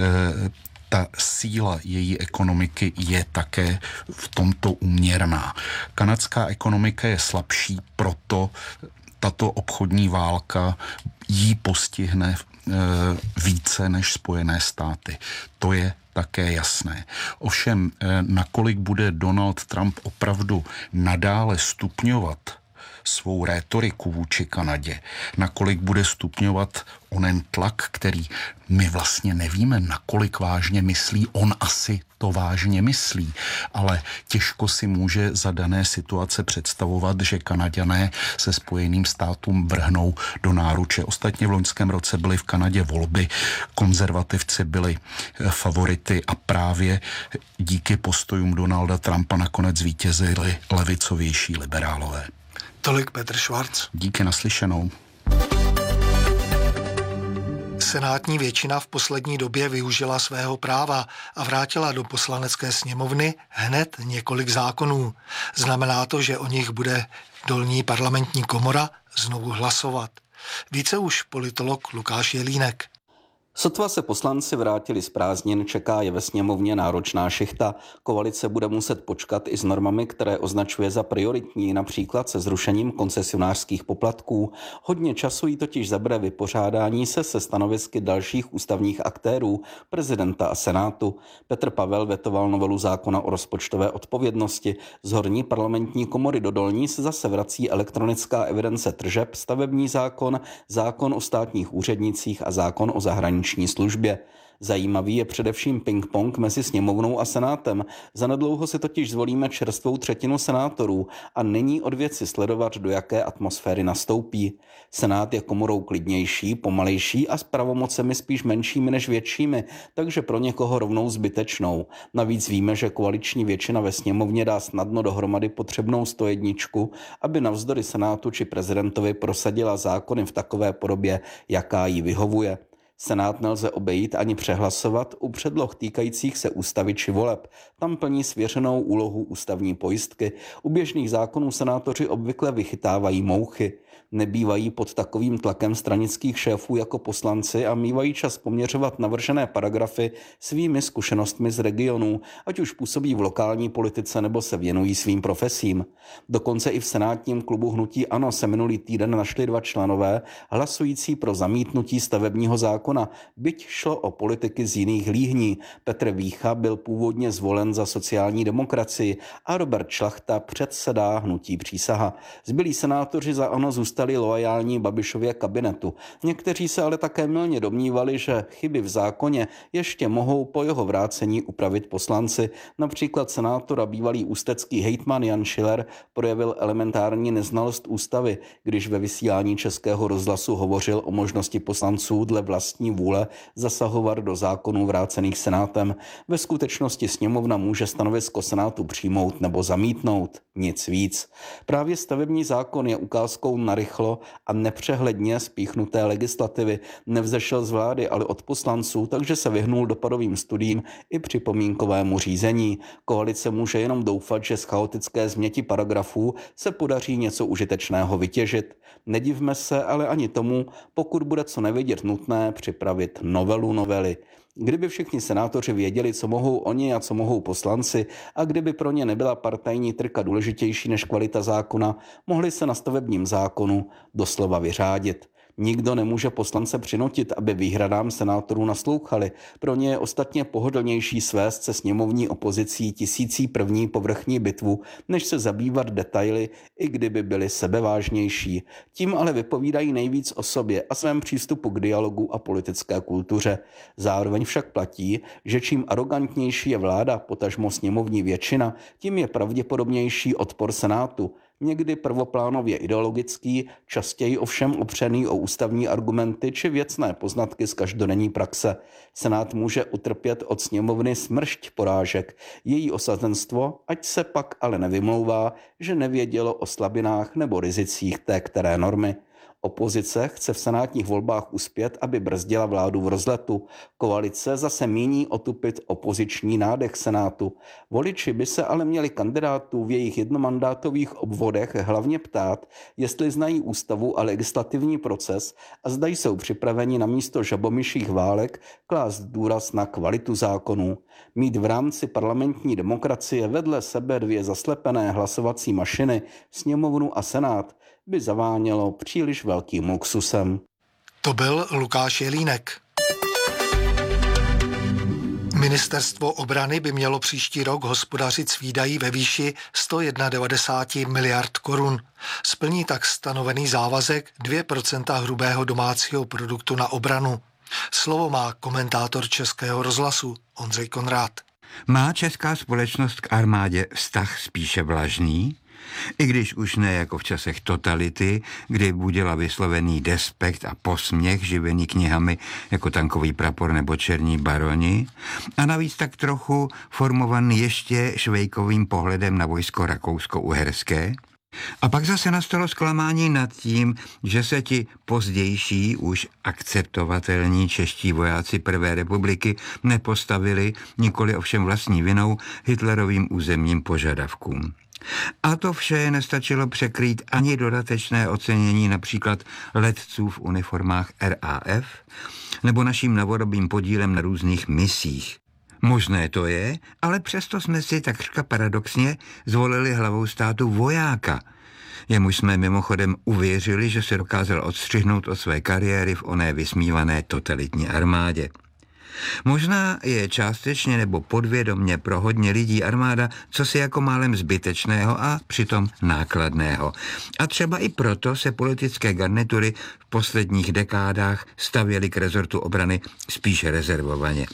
ta síla její ekonomiky je také v tomto úměrná. Kanadská ekonomika je slabší, proto tato obchodní válka jí postihne více než Spojené státy. To je také jasné. Ovšem, nakolik bude Donald Trump opravdu nadále stupňovat svou rétoriku vůči Kanadě, nakolik bude stupňovat onen tlak, který my vlastně nevíme, nakolik vážně myslí, on asi to vážně myslí, ale těžko si může za dané situace představovat, že Kanaďané se Spojeným státům vrhnou do náruče. Ostatně v loňském roce byly v Kanadě volby, konzervativci byli favority a právě díky postojům Donalda Trumpa nakonec zvítězili levicovější liberálové. Tolik Petr Švarc. Díky, naslyšenou. Senátní většina v poslední době využila svého práva a vrátila do poslanecké sněmovny hned několik zákonů. Znamená to, že o nich bude dolní parlamentní komora znovu hlasovat. Více už politolog Lukáš Jelínek. Sotva se poslanci vrátili z prázdnin, čeká je ve sněmovně náročná šichta. Koalice bude muset počkat i s normami, které označuje za prioritní, například se zrušením koncesionářských poplatků. Hodně času jí totiž zabere vypořádání se stanovisky dalších ústavních aktérů, prezidenta a senátu. Petr Pavel vetoval novelu zákona o rozpočtové odpovědnosti. Z horní parlamentní komory do dolní se zase vrací elektronická evidence tržeb, stavební zákon, zákon o státních úřednicích a zákon o zahraniční službě. Zajímavý je především ping-pong mezi sněmovnou a senátem. Zanedlouho si totiž zvolíme čerstvou třetinu senátorů a není od věci sledovat, do jaké atmosféry nastoupí. Senát je komorou klidnější, pomalejší a s pravomocemi spíš menšími než většími, takže pro někoho rovnou zbytečnou. Navíc víme, že koaliční většina ve sněmovně dá snadno dohromady potřebnou 101, aby navzdory senátu či prezidentovi prosadila zákony v takové podobě, jaká jí vyhovuje. Senát nelze obejít ani přehlasovat u předloh týkajících se ústavy či voleb. Tam plní svěřenou úlohu ústavní pojistky. U běžných zákonů senátoři obvykle vychytávají mouchy. Nebývají pod takovým tlakem stranických šéfů jako poslanci a mívají čas poměřovat navržené paragrafy svými zkušenostmi z regionů, ať už působí v lokální politice nebo se věnují svým profesím. Dokonce i v senátním klubu hnutí ANO se minulý týden našli 2 členové hlasující pro zamítnutí stavebního zákona, byť šlo o politiky z jiných líhní. Petr Vícha byl původně zvolen za sociální demokracii a Robert Šlachta předsedá hnutí Přísaha. Zbylí senátoři za ANO zůstali loajální Babišově kabinetu. Někteří se ale také mylně domnívali, že chyby v zákoně ještě mohou po jeho vrácení upravit poslanci. Například senátor a bývalý ústecký hejtman Jan Schiller projevil elementární neznalost ústavy, když ve vysílání Českého rozhlasu hovořil o možnosti poslanců dle vlastní vlastní vůle zasahovat do zákonů vrácených Senátem. Ve skutečnosti sněmovna může stanovisko Senátu přijmout nebo zamítnout. Nic víc. Právě stavební zákon je ukázkou narychlo a nepřehledně spíchnuté legislativy. Nevzešel z vlády, ale od poslanců, takže se vyhnul dopadovým studiím i připomínkovému řízení. Koalice může jenom doufat, že z chaotické změti paragrafů se podaří něco užitečného vytěžit. Nedivme se ale ani tomu, pokud bude co nevědět nutné připravit novelu novely. Kdyby všichni senátoři věděli, co mohou oni a co mohou poslanci, a kdyby pro ně nebyla partajní trka důležitější než kvalita zákona, mohli se na stavebním zákonu doslova vyřádit. Nikdo nemůže poslance přinutit, aby výhradám senátorů naslouchali. Pro ně je ostatně pohodlnější svést se sněmovní opozicí 1001. povrchní bitvu, než se zabývat detaily, i kdyby byly sebevážnější. Tím ale vypovídají nejvíc o sobě a svém přístupu k dialogu a politické kultuře. Zároveň však platí, že čím arogantnější je vláda, potažmo sněmovní většina, tím je pravděpodobnější odpor senátu. Někdy prvoplánově ideologický, častěji ovšem opřený o ústavní argumenty či věcné poznatky z každodenní praxe. Senát může utrpět od sněmovny smršť porážek. Její osazenstvo, ať se pak ale nevymlouvá, že nevědělo o slabinách nebo rizicích té které normy. Opozice chce v senátních volbách uspět, aby brzdila vládu v rozletu. Koalice zase míní otupit opoziční nádech senátu. Voliči by se ale měli kandidátů v jejich jednomandátových obvodech hlavně ptát, jestli znají ústavu a legislativní proces a zda jsou připraveni na místo žabomyších válek klást důraz na kvalitu zákonů. Mít v rámci parlamentní demokracie vedle sebe dvě zaslepené hlasovací mašiny, sněmovnu a senát, by zavánělo příliš velkým luxusem. To byl Lukáš Jelínek. Ministerstvo obrany by mělo příští rok hospodařit s výdaji ve výši 191 miliard korun. Splní tak stanovený závazek 2% hrubého domácího produktu na obranu. Slovo má komentátor Českého rozhlasu Ondřej Konrád. Má česká společnost k armádě vztah spíše vlažný? I když už ne jako v časech totality, kdy budila vyslovený despekt a posměch živený knihami jako Tankový prapor nebo Černí baroni, a navíc tak trochu formovaný ještě Švejkovým pohledem na vojsko rakousko-uherské. A pak zase nastalo zklamání nad tím, že se ti pozdější už akceptovatelní čeští vojáci Prvé republiky nepostavili, nikoli ovšem vlastní vinou, hitlerovým územním požadavkům. A to vše nestačilo překrýt ani dodatečné ocenění například letců v uniformách RAF nebo naším novodobým podílem na různých misích. Možné to je, ale přesto jsme si takřka paradoxně zvolili hlavou státu vojáka. Jemuž jsme mimochodem uvěřili, že se dokázal odstřihnout od své kariéry v oné vysmívané totalitní armádě. Možná je částečně nebo podvědomně pro hodně lidí armáda cosi jako málem zbytečného a přitom nákladného. A třeba i proto se politické garnitury v posledních dekádách stavěly k rezortu obrany spíše rezervovaně.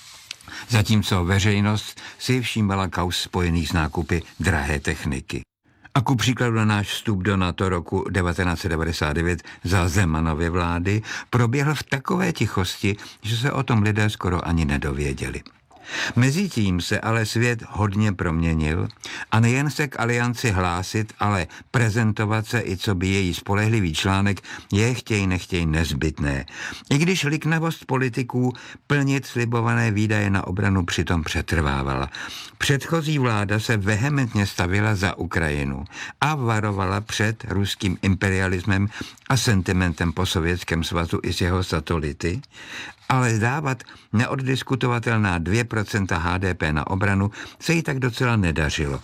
Zatímco veřejnost si všímala kauz spojených s nákupy drahé techniky. A ku příkladu na náš vstup do NATO roku 1999 za Zemanovy vlády proběhl v takové tichosti, že se o tom lidé skoro ani nedověděli. Mezitím se ale svět hodně proměnil a nejen se k alianci hlásit, ale prezentovat se i co by její spolehlivý článek je chtěj nechtěj nezbytné. I když liknavost politiků plnit slibované výdaje na obranu přitom přetrvávala. Předchozí vláda se vehementně stavila za Ukrajinu a varovala před ruským imperialismem a sentimentem po Sovětském svazu i s jeho satelity, ale dávat neoddiskutovatelná 2% HDP na obranu se jí tak docela nedařilo.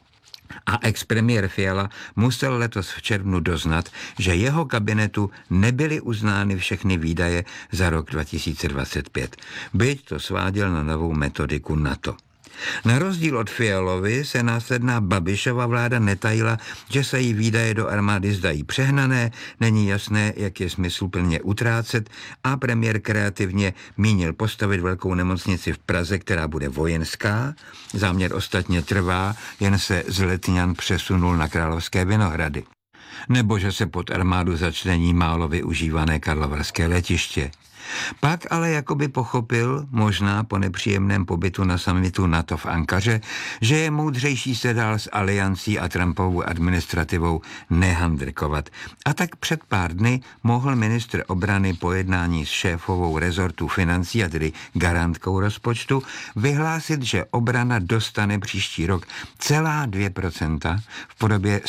A ex-premiér Fiala musel letos v červnu doznat, že jeho kabinetu nebyly uznány všechny výdaje za rok 2025. Byť to sváděl na novou metodiku NATO. Na rozdíl od Fialovy se následná Babišova vláda netajila, že se jí výdaje do armády zdají přehnané, není jasné, jak je smysluplně utrácet a premiér kreativně mínil postavit velkou nemocnici v Praze, která bude vojenská. Záměr ostatně trvá, jen se z Letňan přesunul na Královské Vinohrady. Nebo že se pod armádu začlení málo využívané karlovarské letiště. Pak ale jakoby pochopil, možná po nepříjemném pobytu na summitu NATO v Ankaře, že je moudřejší se dál s aliancí a Trumpovou administrativou nehandrkovat. A tak před pár dny mohl ministr obrany po jednání s šéfovou rezortu financí, a tedy garantkou rozpočtu, vyhlásit, že obrana dostane příští rok celá 2% v podobě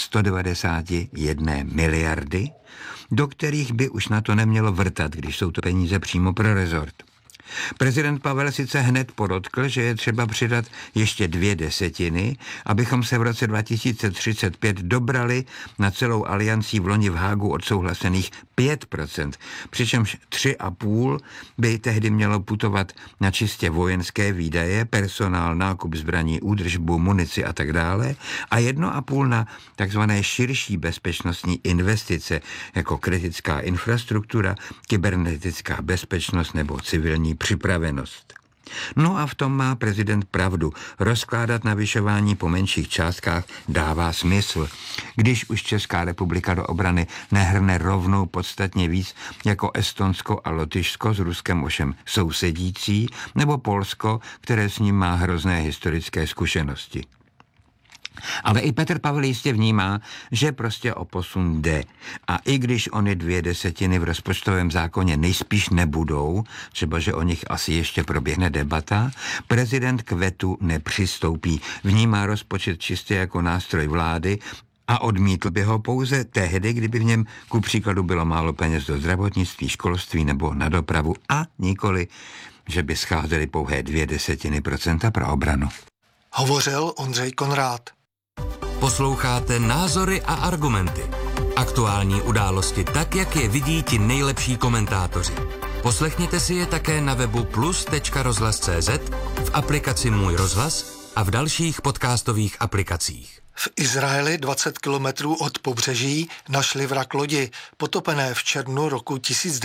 191 miliardy, do kterých by už na to nemělo vrtat, když jsou to peníze přímo pro rezort. Prezident Pavel sice hned podotkl, že je třeba přidat ještě 2/10, abychom se v roce 2035 dobrali na celou aliancí v loni v Hágu odsouhlasených 5%, přičemž 3,5 by tehdy mělo putovat na čistě vojenské výdaje, personál, nákup zbraní, údržbu, munici a tak dále, a 1,5 na takzvané širší bezpečnostní investice, jako kritická infrastruktura, kybernetická bezpečnost nebo civilní připravenost. No a v tom má prezident pravdu. Rozkládat navyšování po menších částkách dává smysl. Když už Česká republika do obrany nehrne rovnou podstatně víc jako Estonsko a Lotyšsko, s Ruskem ovšem sousedící, nebo Polsko, které s ním má hrozné historické zkušenosti. Ale i Petr Pavel jistě vnímá, že prostě o posun jde. A i když ony 2/10 v rozpočtovém zákoně nejspíš nebudou, třeba že o nich asi ještě proběhne debata, prezident k vetu nepřistoupí. Vnímá rozpočet čistě jako nástroj vlády a odmítl by ho pouze tehdy, kdyby v něm ku příkladu bylo málo peněz do zdravotnictví, školství nebo na dopravu, a nikoli, že by scházely pouhé 2/10% pro obranu. Hovořil Ondřej Konrád. Posloucháte Názory a argumenty. Aktuální události tak, jak je vidí ti nejlepší komentátoři. Poslechněte si je také na webu plus.rozhlas.cz, v aplikaci Můj rozhlas a v dalších podcastových aplikacích. V Izraeli 20 kilometrů od pobřeží našli vrak lodi, potopené v červnu roku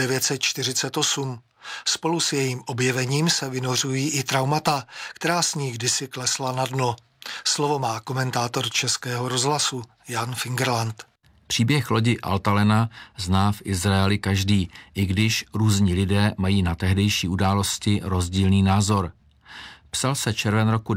1948. Spolu s jejím objevením se vynořují i traumata, která s ní kdysi klesla na dno. Slovo má komentátor Českého rozhlasu Jan Fingerland. Příběh lodi Altalena zná v Izraeli každý, i když různí lidé mají na tehdejší události rozdílný názor. Psal se červen roku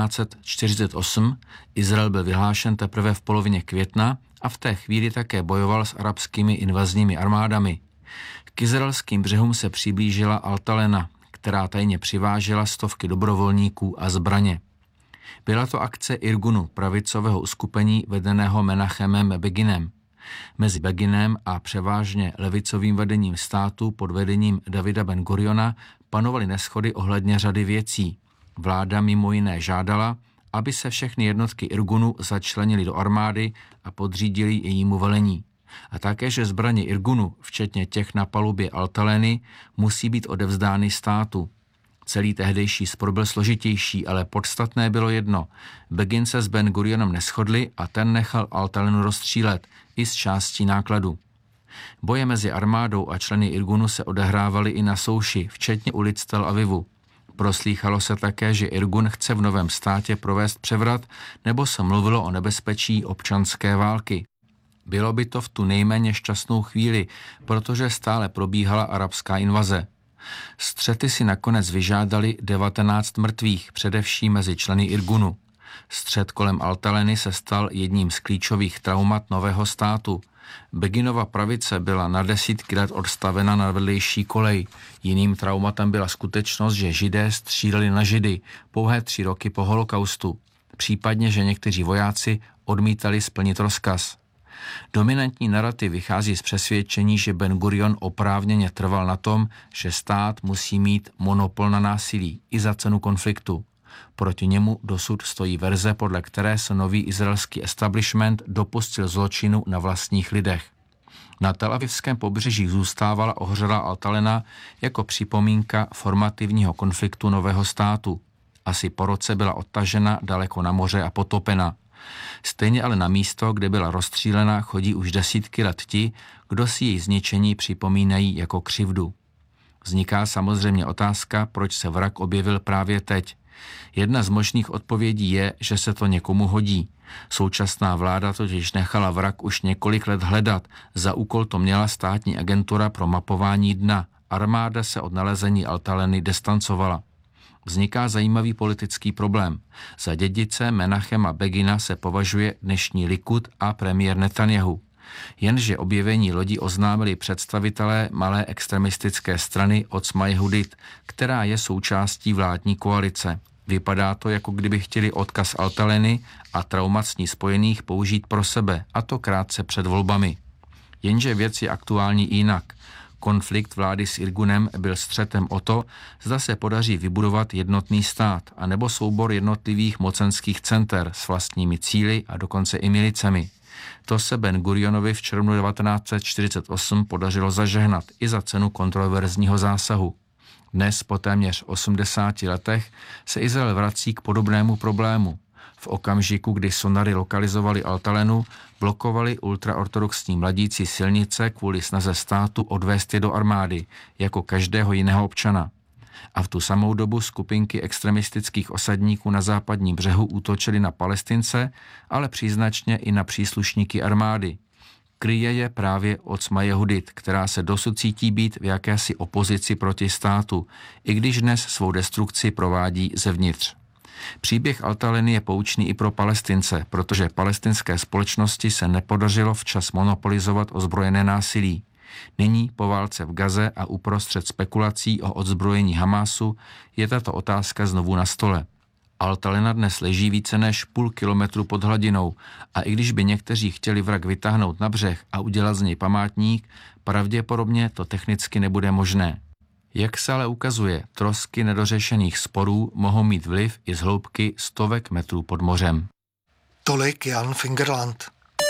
1948, Izrael byl vyhlášen teprve v polovině května a v té chvíli také bojoval s arabskými invazními armádami. K izraelským břehům se přiblížila Altalena, která tajně přivážela stovky dobrovolníků a zbraně. Byla to akce Irgunu, pravicového uskupení vedeného Menachemem Beginem. Mezi Beginem a převážně levicovým vedením státu pod vedením Davida Ben Guriona panovaly neshody ohledně řady věcí. Vláda mimo jiné žádala, aby se všechny jednotky Irgunu začlenily do armády a podřídili jejímu velení. A také, že zbraně Irgunu, včetně těch na palubě Altaleny, musí být odevzdány státu. Celý tehdejší spor byl složitější, ale podstatné bylo jedno. Begin se s Ben Gurionem neshodli a ten nechal Altalenu rozstřílet i z částí nákladu. Boje mezi armádou a členy Irgunu se odehrávaly i na souši, včetně ulic Tel Avivu. Proslýchalo se také, že Irgun chce v novém státě provést převrat, nebo se mluvilo o nebezpečí občanské války. Bylo by to v tu nejméně šťastnou chvíli, protože stále probíhala arabská invaze. Střety si nakonec vyžádali 19 mrtvých, především mezi členy Irgunu. Střet kolem Altaleny se stal jedním z klíčových traumat nového státu. Beginova pravice byla na desítky let odstavena na vedlejší kolej. Jiným traumatem byla skutečnost, že Židé stříleli na Židy pouhé 3 roky po holokaustu. Případně, že někteří vojáci odmítali splnit rozkaz. Dominantní narrativ vychází z přesvědčení, že Ben Gurion oprávněně trval na tom, že stát musí mít monopol na násilí i za cenu konfliktu. Proti němu dosud stojí verze, podle které se nový izraelský establishment dopustil zločinu na vlastních lidech. Na telavivském pobřeží zůstávala ohřelá Altalena jako připomínka formativního konfliktu nového státu. Asi po roce byla odtažena daleko na moře a potopena. Stejně ale na místo, kde byla rozstřílena, chodí už desítky let ti, kdo si její zničení připomínají jako křivdu. Vzniká samozřejmě otázka, proč se vrak objevil právě teď. Jedna z možných odpovědí je, že se to někomu hodí. Současná vláda totiž nechala vrak už několik let hledat. Za úkol to měla státní agentura pro mapování dna Armáda se od nalezení Altaleny distancovala. Vzniká zajímavý politický problém. Za dědice Menachema Begina se považuje dnešní Likud a premiér Netanjahu. Jenže objevení lodi oznámili představitelé malé extremistické strany Otzma Yehudit, která je součástí vládní koalice. Vypadá to, jako kdyby chtěli odkaz Altaleny a traumat s ní spojených použít pro sebe, a to krátce před volbami. Jenže věc je aktuální jinak. Konflikt vlády s Irgunem byl střetem o to, zda se podaří vybudovat jednotný stát, anebo soubor jednotlivých mocenských center s vlastními cíli a dokonce i milicemi. To se Ben Gurionovi v červnu 1948 podařilo zažehnat i za cenu kontroverzního zásahu. Dnes po téměř 80 letech se Izrael vrací k podobnému problému. V okamžiku, kdy sonary lokalizovali Altalenu, blokovali ultraortodoxní mladíci silnice kvůli snaze státu odvést je do armády, jako každého jiného občana. A v tu samou dobu skupinky extremistických osadníků na západním břehu útočily na Palestince, ale příznačně i na příslušníky armády. Kryje je právě Otzma Yehudit, která se dosud cítí být v jakési opozici proti státu, i když dnes svou destrukci provádí zevnitř. Příběh Altaleny je poučný i pro Palestince, protože palestinské společnosti se nepodařilo včas monopolizovat ozbrojené násilí. Nyní po válce v Gaze a uprostřed spekulací o odzbrojení Hamásu je tato otázka znovu na stole. Altalena dnes leží více než půl kilometru pod hladinou a i když by někteří chtěli vrak vytáhnout na břeh a udělat z něj památník, pravděpodobně to technicky nebude možné. Jak se ale ukazuje, trosky nedořešených sporů mohou mít vliv i z hloubky stovek metrů pod mořem. Tolik Jan Fingerland.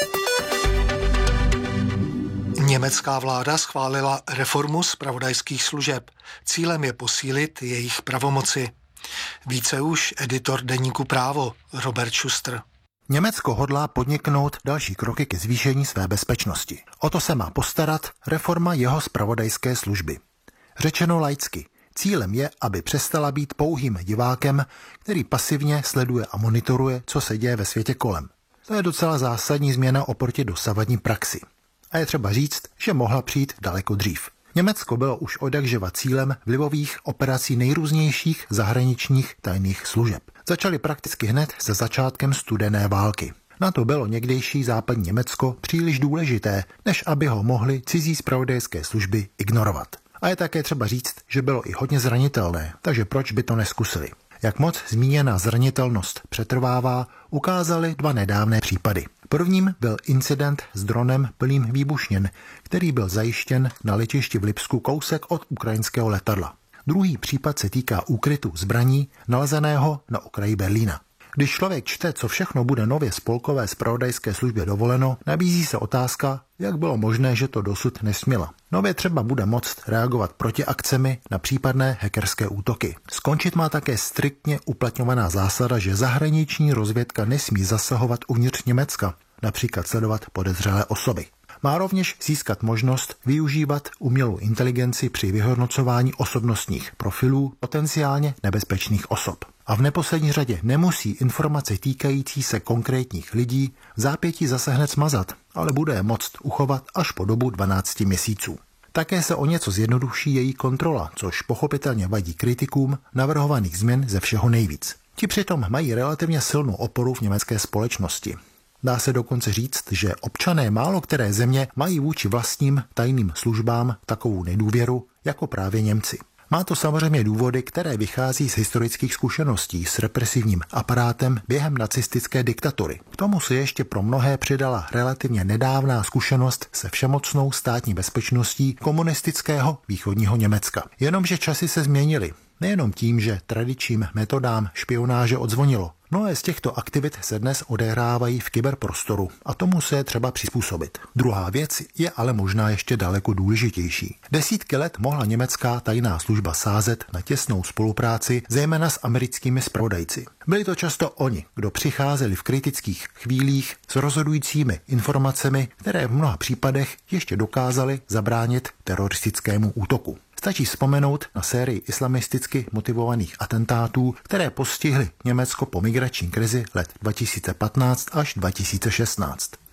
Německá vláda schválila reformu zpravodajských služeb. Cílem je posílit jejich pravomoci. Více už editor deníku Právo Robert Schuster. Německo hodlá podniknout další kroky ke zvýšení své bezpečnosti. O to se má postarat reforma jeho zpravodajské služby. Řečeno laicky, cílem je, aby přestala být pouhým divákem, který pasivně sleduje a monitoruje, co se děje ve světě kolem. To je docela zásadní změna oproti dosavadní praxi. A je třeba říct, že mohla přijít daleko dřív. Německo bylo už odjakživa cílem vlivových operací nejrůznějších zahraničních tajných služeb. Začaly prakticky hned se začátkem studené války. Na to bylo někdejší západní Německo příliš důležité, než aby ho mohly cizí zpravodajské služby ignorovat. A je také třeba říct, že bylo i hodně zranitelné, takže proč by to neskusili? Jak moc zmíněná zranitelnost přetrvává, ukázaly dva nedávné případy. Prvním byl incident s dronem plným výbušnin, který byl zajištěn na letišti v Lipsku kousek od ukrajinského letadla. Druhý případ se týká úkrytu zbraní nalezeného na okraji Berlína. Když člověk čte, co všechno bude nově spolkové zpravodajské službě dovoleno, nabízí se otázka, jak bylo možné, že to dosud nesměla. Nově třeba bude moct reagovat protiakcemi na případné hackerské útoky. Skončit má také striktně uplatňovaná zásada, že zahraniční rozvědka nesmí zasahovat uvnitř Německa, například sledovat podezřelé osoby. Má rovněž získat možnost využívat umělou inteligenci při vyhodnocování osobnostních profilů potenciálně nebezpečných osob. A v neposlední řadě nemusí informace týkající se konkrétních lidí v zápětí zase hned smazat, ale bude je moct uchovat až po dobu 12 měsíců. Také se o něco zjednoduší její kontrola, což pochopitelně vadí kritikům navrhovaných změn ze všeho nejvíc. Ti přitom mají relativně silnou oporu v německé společnosti. Dá se dokonce říct, že občané málo které země mají vůči vlastním tajným službám takovou nedůvěru jako právě Němci. Má to samozřejmě důvody, které vychází z historických zkušeností s represivním aparátem během nacistické diktatury. K tomu se ještě pro mnohé přidala relativně nedávná zkušenost se všemocnou státní bezpečností komunistického východního Německa. Jenomže časy se změnily. Nejenom tím, že tradičním metodám špionáže odzvonilo. Mnohé z těchto aktivit se dnes odehrávají v kyberprostoru a tomu se je třeba přizpůsobit. Druhá věc je ale možná ještě daleko důležitější. Desítky let mohla německá tajná služba sázet na těsnou spolupráci, zejména s americkými zpravodajci. Byli to často oni, kdo přicházeli v kritických chvílích s rozhodujícími informacemi, které v mnoha případech ještě dokázaly zabránit teroristickému útoku. Stačí vzpomenout na sérii islamisticky motivovaných atentátů, které postihly Německo po migrační krizi let 2015 až 2016.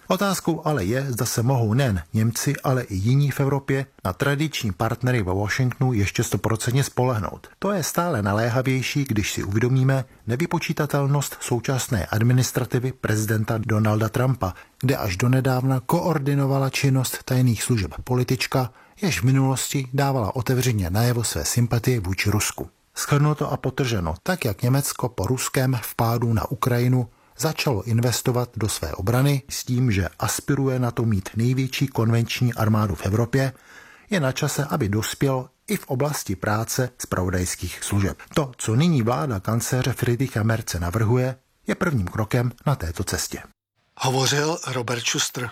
Otázkou ale je, zda se mohou nejen Němci, ale i jiní v Evropě na tradiční partnery ve Washingtonu ještě 100% spolehnout. To je stále naléhavější, když si uvědomíme nevypočítatelnost současné administrativy prezidenta Donalda Trumpa, kde až donedávna koordinovala činnost tajných služeb politička, jež v minulosti dávala otevřeně najevo své sympatie vůči Rusku. Shrnuto a podtrženo, tak jak Německo po ruském vpádu na Ukrajinu začalo investovat do své obrany s tím, že aspiruje na to mít největší konvenční armádu v Evropě, je na čase, aby dospěl i v oblasti práce zpravodajských služeb. To, co nyní vláda kancléře Friedricha Merze navrhuje, je prvním krokem na této cestě. Hovořil Robert Schuster.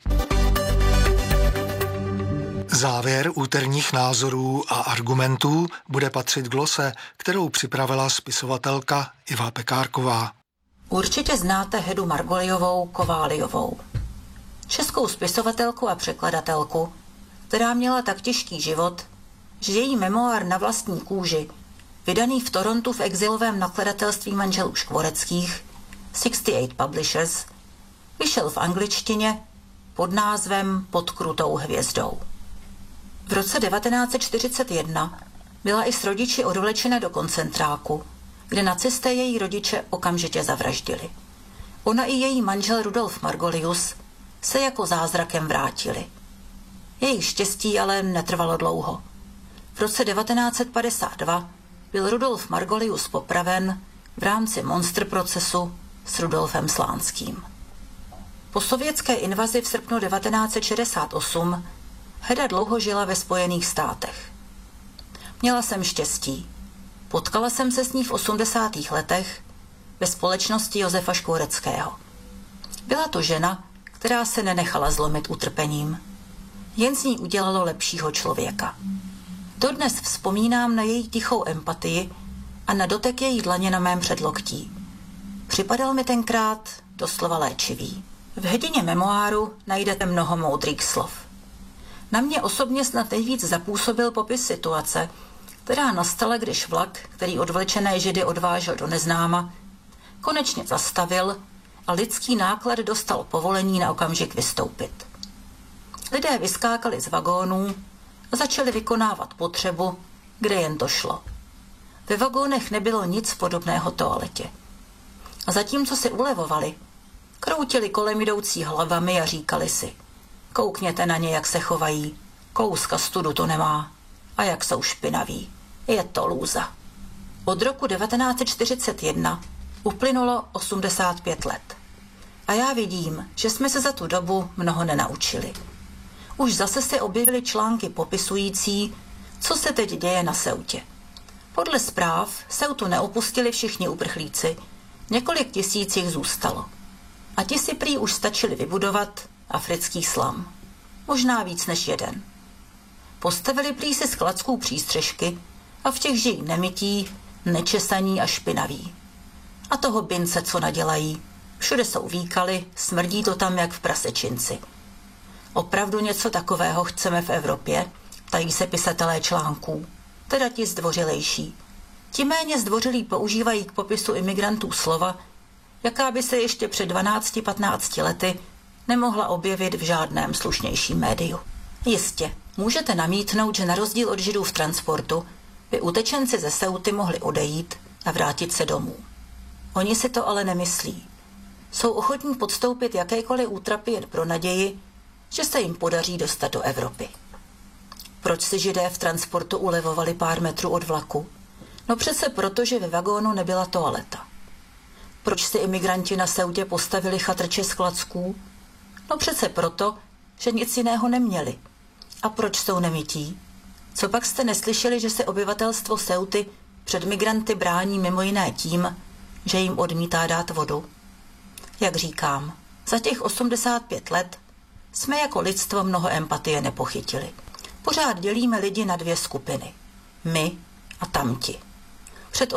Závěr úterních názorů a argumentů bude patřit glose, kterou připravila spisovatelka Iva Pekárková. Určitě znáte Hedu Margoliovou Kováliovou. Českou spisovatelku a překladatelku, která měla tak těžký život, že její memoár Na vlastní kůži, vydaný v Torontu v exilovém nakladatelství manželů Škvoreckých, 68 Publishers, vyšel v angličtině pod názvem Pod krutou hvězdou. V roce 1941 byla i s rodiči odvlečena do koncentráku, kde nacisté její rodiče okamžitě zavraždili. Ona i její manžel Rudolf Margolius se jako zázrakem vrátili. Jejich štěstí ale netrvalo dlouho. V roce 1952 byl Rudolf Margolius popraven v rámci monster procesu s Rudolfem Slánským. Po sovětské invazi v srpnu 1968 Heda dlouho žila ve Spojených státech. Měla jsem štěstí. Potkala jsem se s ní v 80. letech ve společnosti Josefa Škvoreckého. Byla to žena, která se nenechala zlomit utrpením. Jen z ní udělalo lepšího člověka. Dodnes vzpomínám na její tichou empatii a na dotek její dlaně na mém předloktí. Připadal mi tenkrát doslova léčivý. V Hedině memoáru najdete mnoho moudrých slov. Na mě osobně snad nejvíc zapůsobil popis situace, která nastala, když vlak, který odvlečené Židy odvážel do neznáma, konečně zastavil a lidský náklad dostal povolení na okamžik vystoupit. Lidé vyskákali z vagónů a začali vykonávat potřebu, kde jen to šlo. Ve vagónech nebylo nic podobného toaletě. A zatímco si ulevovali, kroutili kolem jdoucí hlavami a říkali si: koukněte na ně, jak se chovají, kouska studu to nemá. A jak jsou špinaví. Je to lůza. Od roku 1941 uplynulo 85 let. A já vidím, že jsme se za tu dobu mnoho nenaučili. Už zase se objevily články popisující, co se teď děje na Ceutě. Podle zpráv Ceutu neopustili všichni uprchlíci, několik tisíc jich zůstalo. A ti si prý už stačili vybudovat africký slam. Možná víc než jeden. Postavili prý si z klacků přístřežky a v těch žijí nemytí, nečesaní a špinaví. A toho bince, co nadělají. Všude jsou výkaly, smrdí to tam jak v prasečinci. Opravdu něco takového chceme v Evropě, ptají se pisatelé článků, teda ti zdvořilejší. Ti méně zdvořilí používají k popisu imigrantů slova, jaká by se ještě před 12-15 lety nemohla objevit v žádném slušnějším médiu. Jistě, můžete namítnout, že na rozdíl od Židů v transportu by utečenci ze Ceuty mohli odejít a vrátit se domů. Oni si to ale nemyslí. Jsou ochotní podstoupit jakékoliv útrapy jen pro naději, že se jim podaří dostat do Evropy. Proč si Židé v transportu ulevovali pár metrů od vlaku? No přece proto, že ve vagónu nebyla toaleta. Proč si imigranti na Ceutě postavili chatrče z klacků? No přece proto, že nic jiného neměli. A proč jsou nemytí? Co pak jste neslyšeli, že se obyvatelstvo Ceuty před migranty brání mimo jiné tím, že jim odmítá dát vodu? Jak říkám, za těch 85 let jsme jako lidstvo mnoho empatie nepochytili. Pořád dělíme lidi na dvě skupiny. My a tamti. Před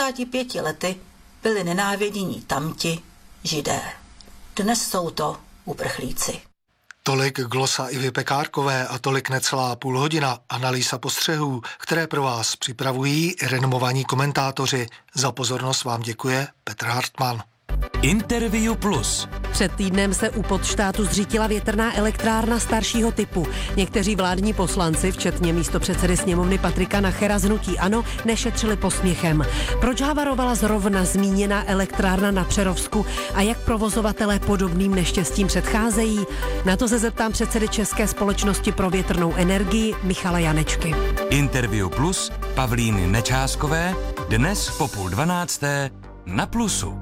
85 lety byli nenávidění tamti, Židé. Dnes jsou to uprchlíci. Tolik glosa Ivy Pekárkové a tolik necelá půl hodina analýza postřehů, které pro vás připravují renomovaní komentátoři. Za pozornost vám děkuje Petr Hartmann. Interview Plus. Před týdnem se u Podštátu zřítila větrná elektrárna staršího typu. Někteří vládní poslanci, včetně místopředsedy sněmovny Patrika Nachera z hnutí ANO, nešetřili posměchem. Proč havarovala zrovna zmíněná elektrárna na Přerovsku a jak provozovatelé podobným neštěstím předcházejí? Na to se zeptám předsedy České společnosti pro větrnou energii Michala Janečky. Interview Plus Pavlíny Nečáskové dnes po 11:30 na Plusu.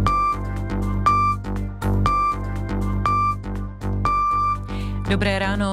Dobré ráno.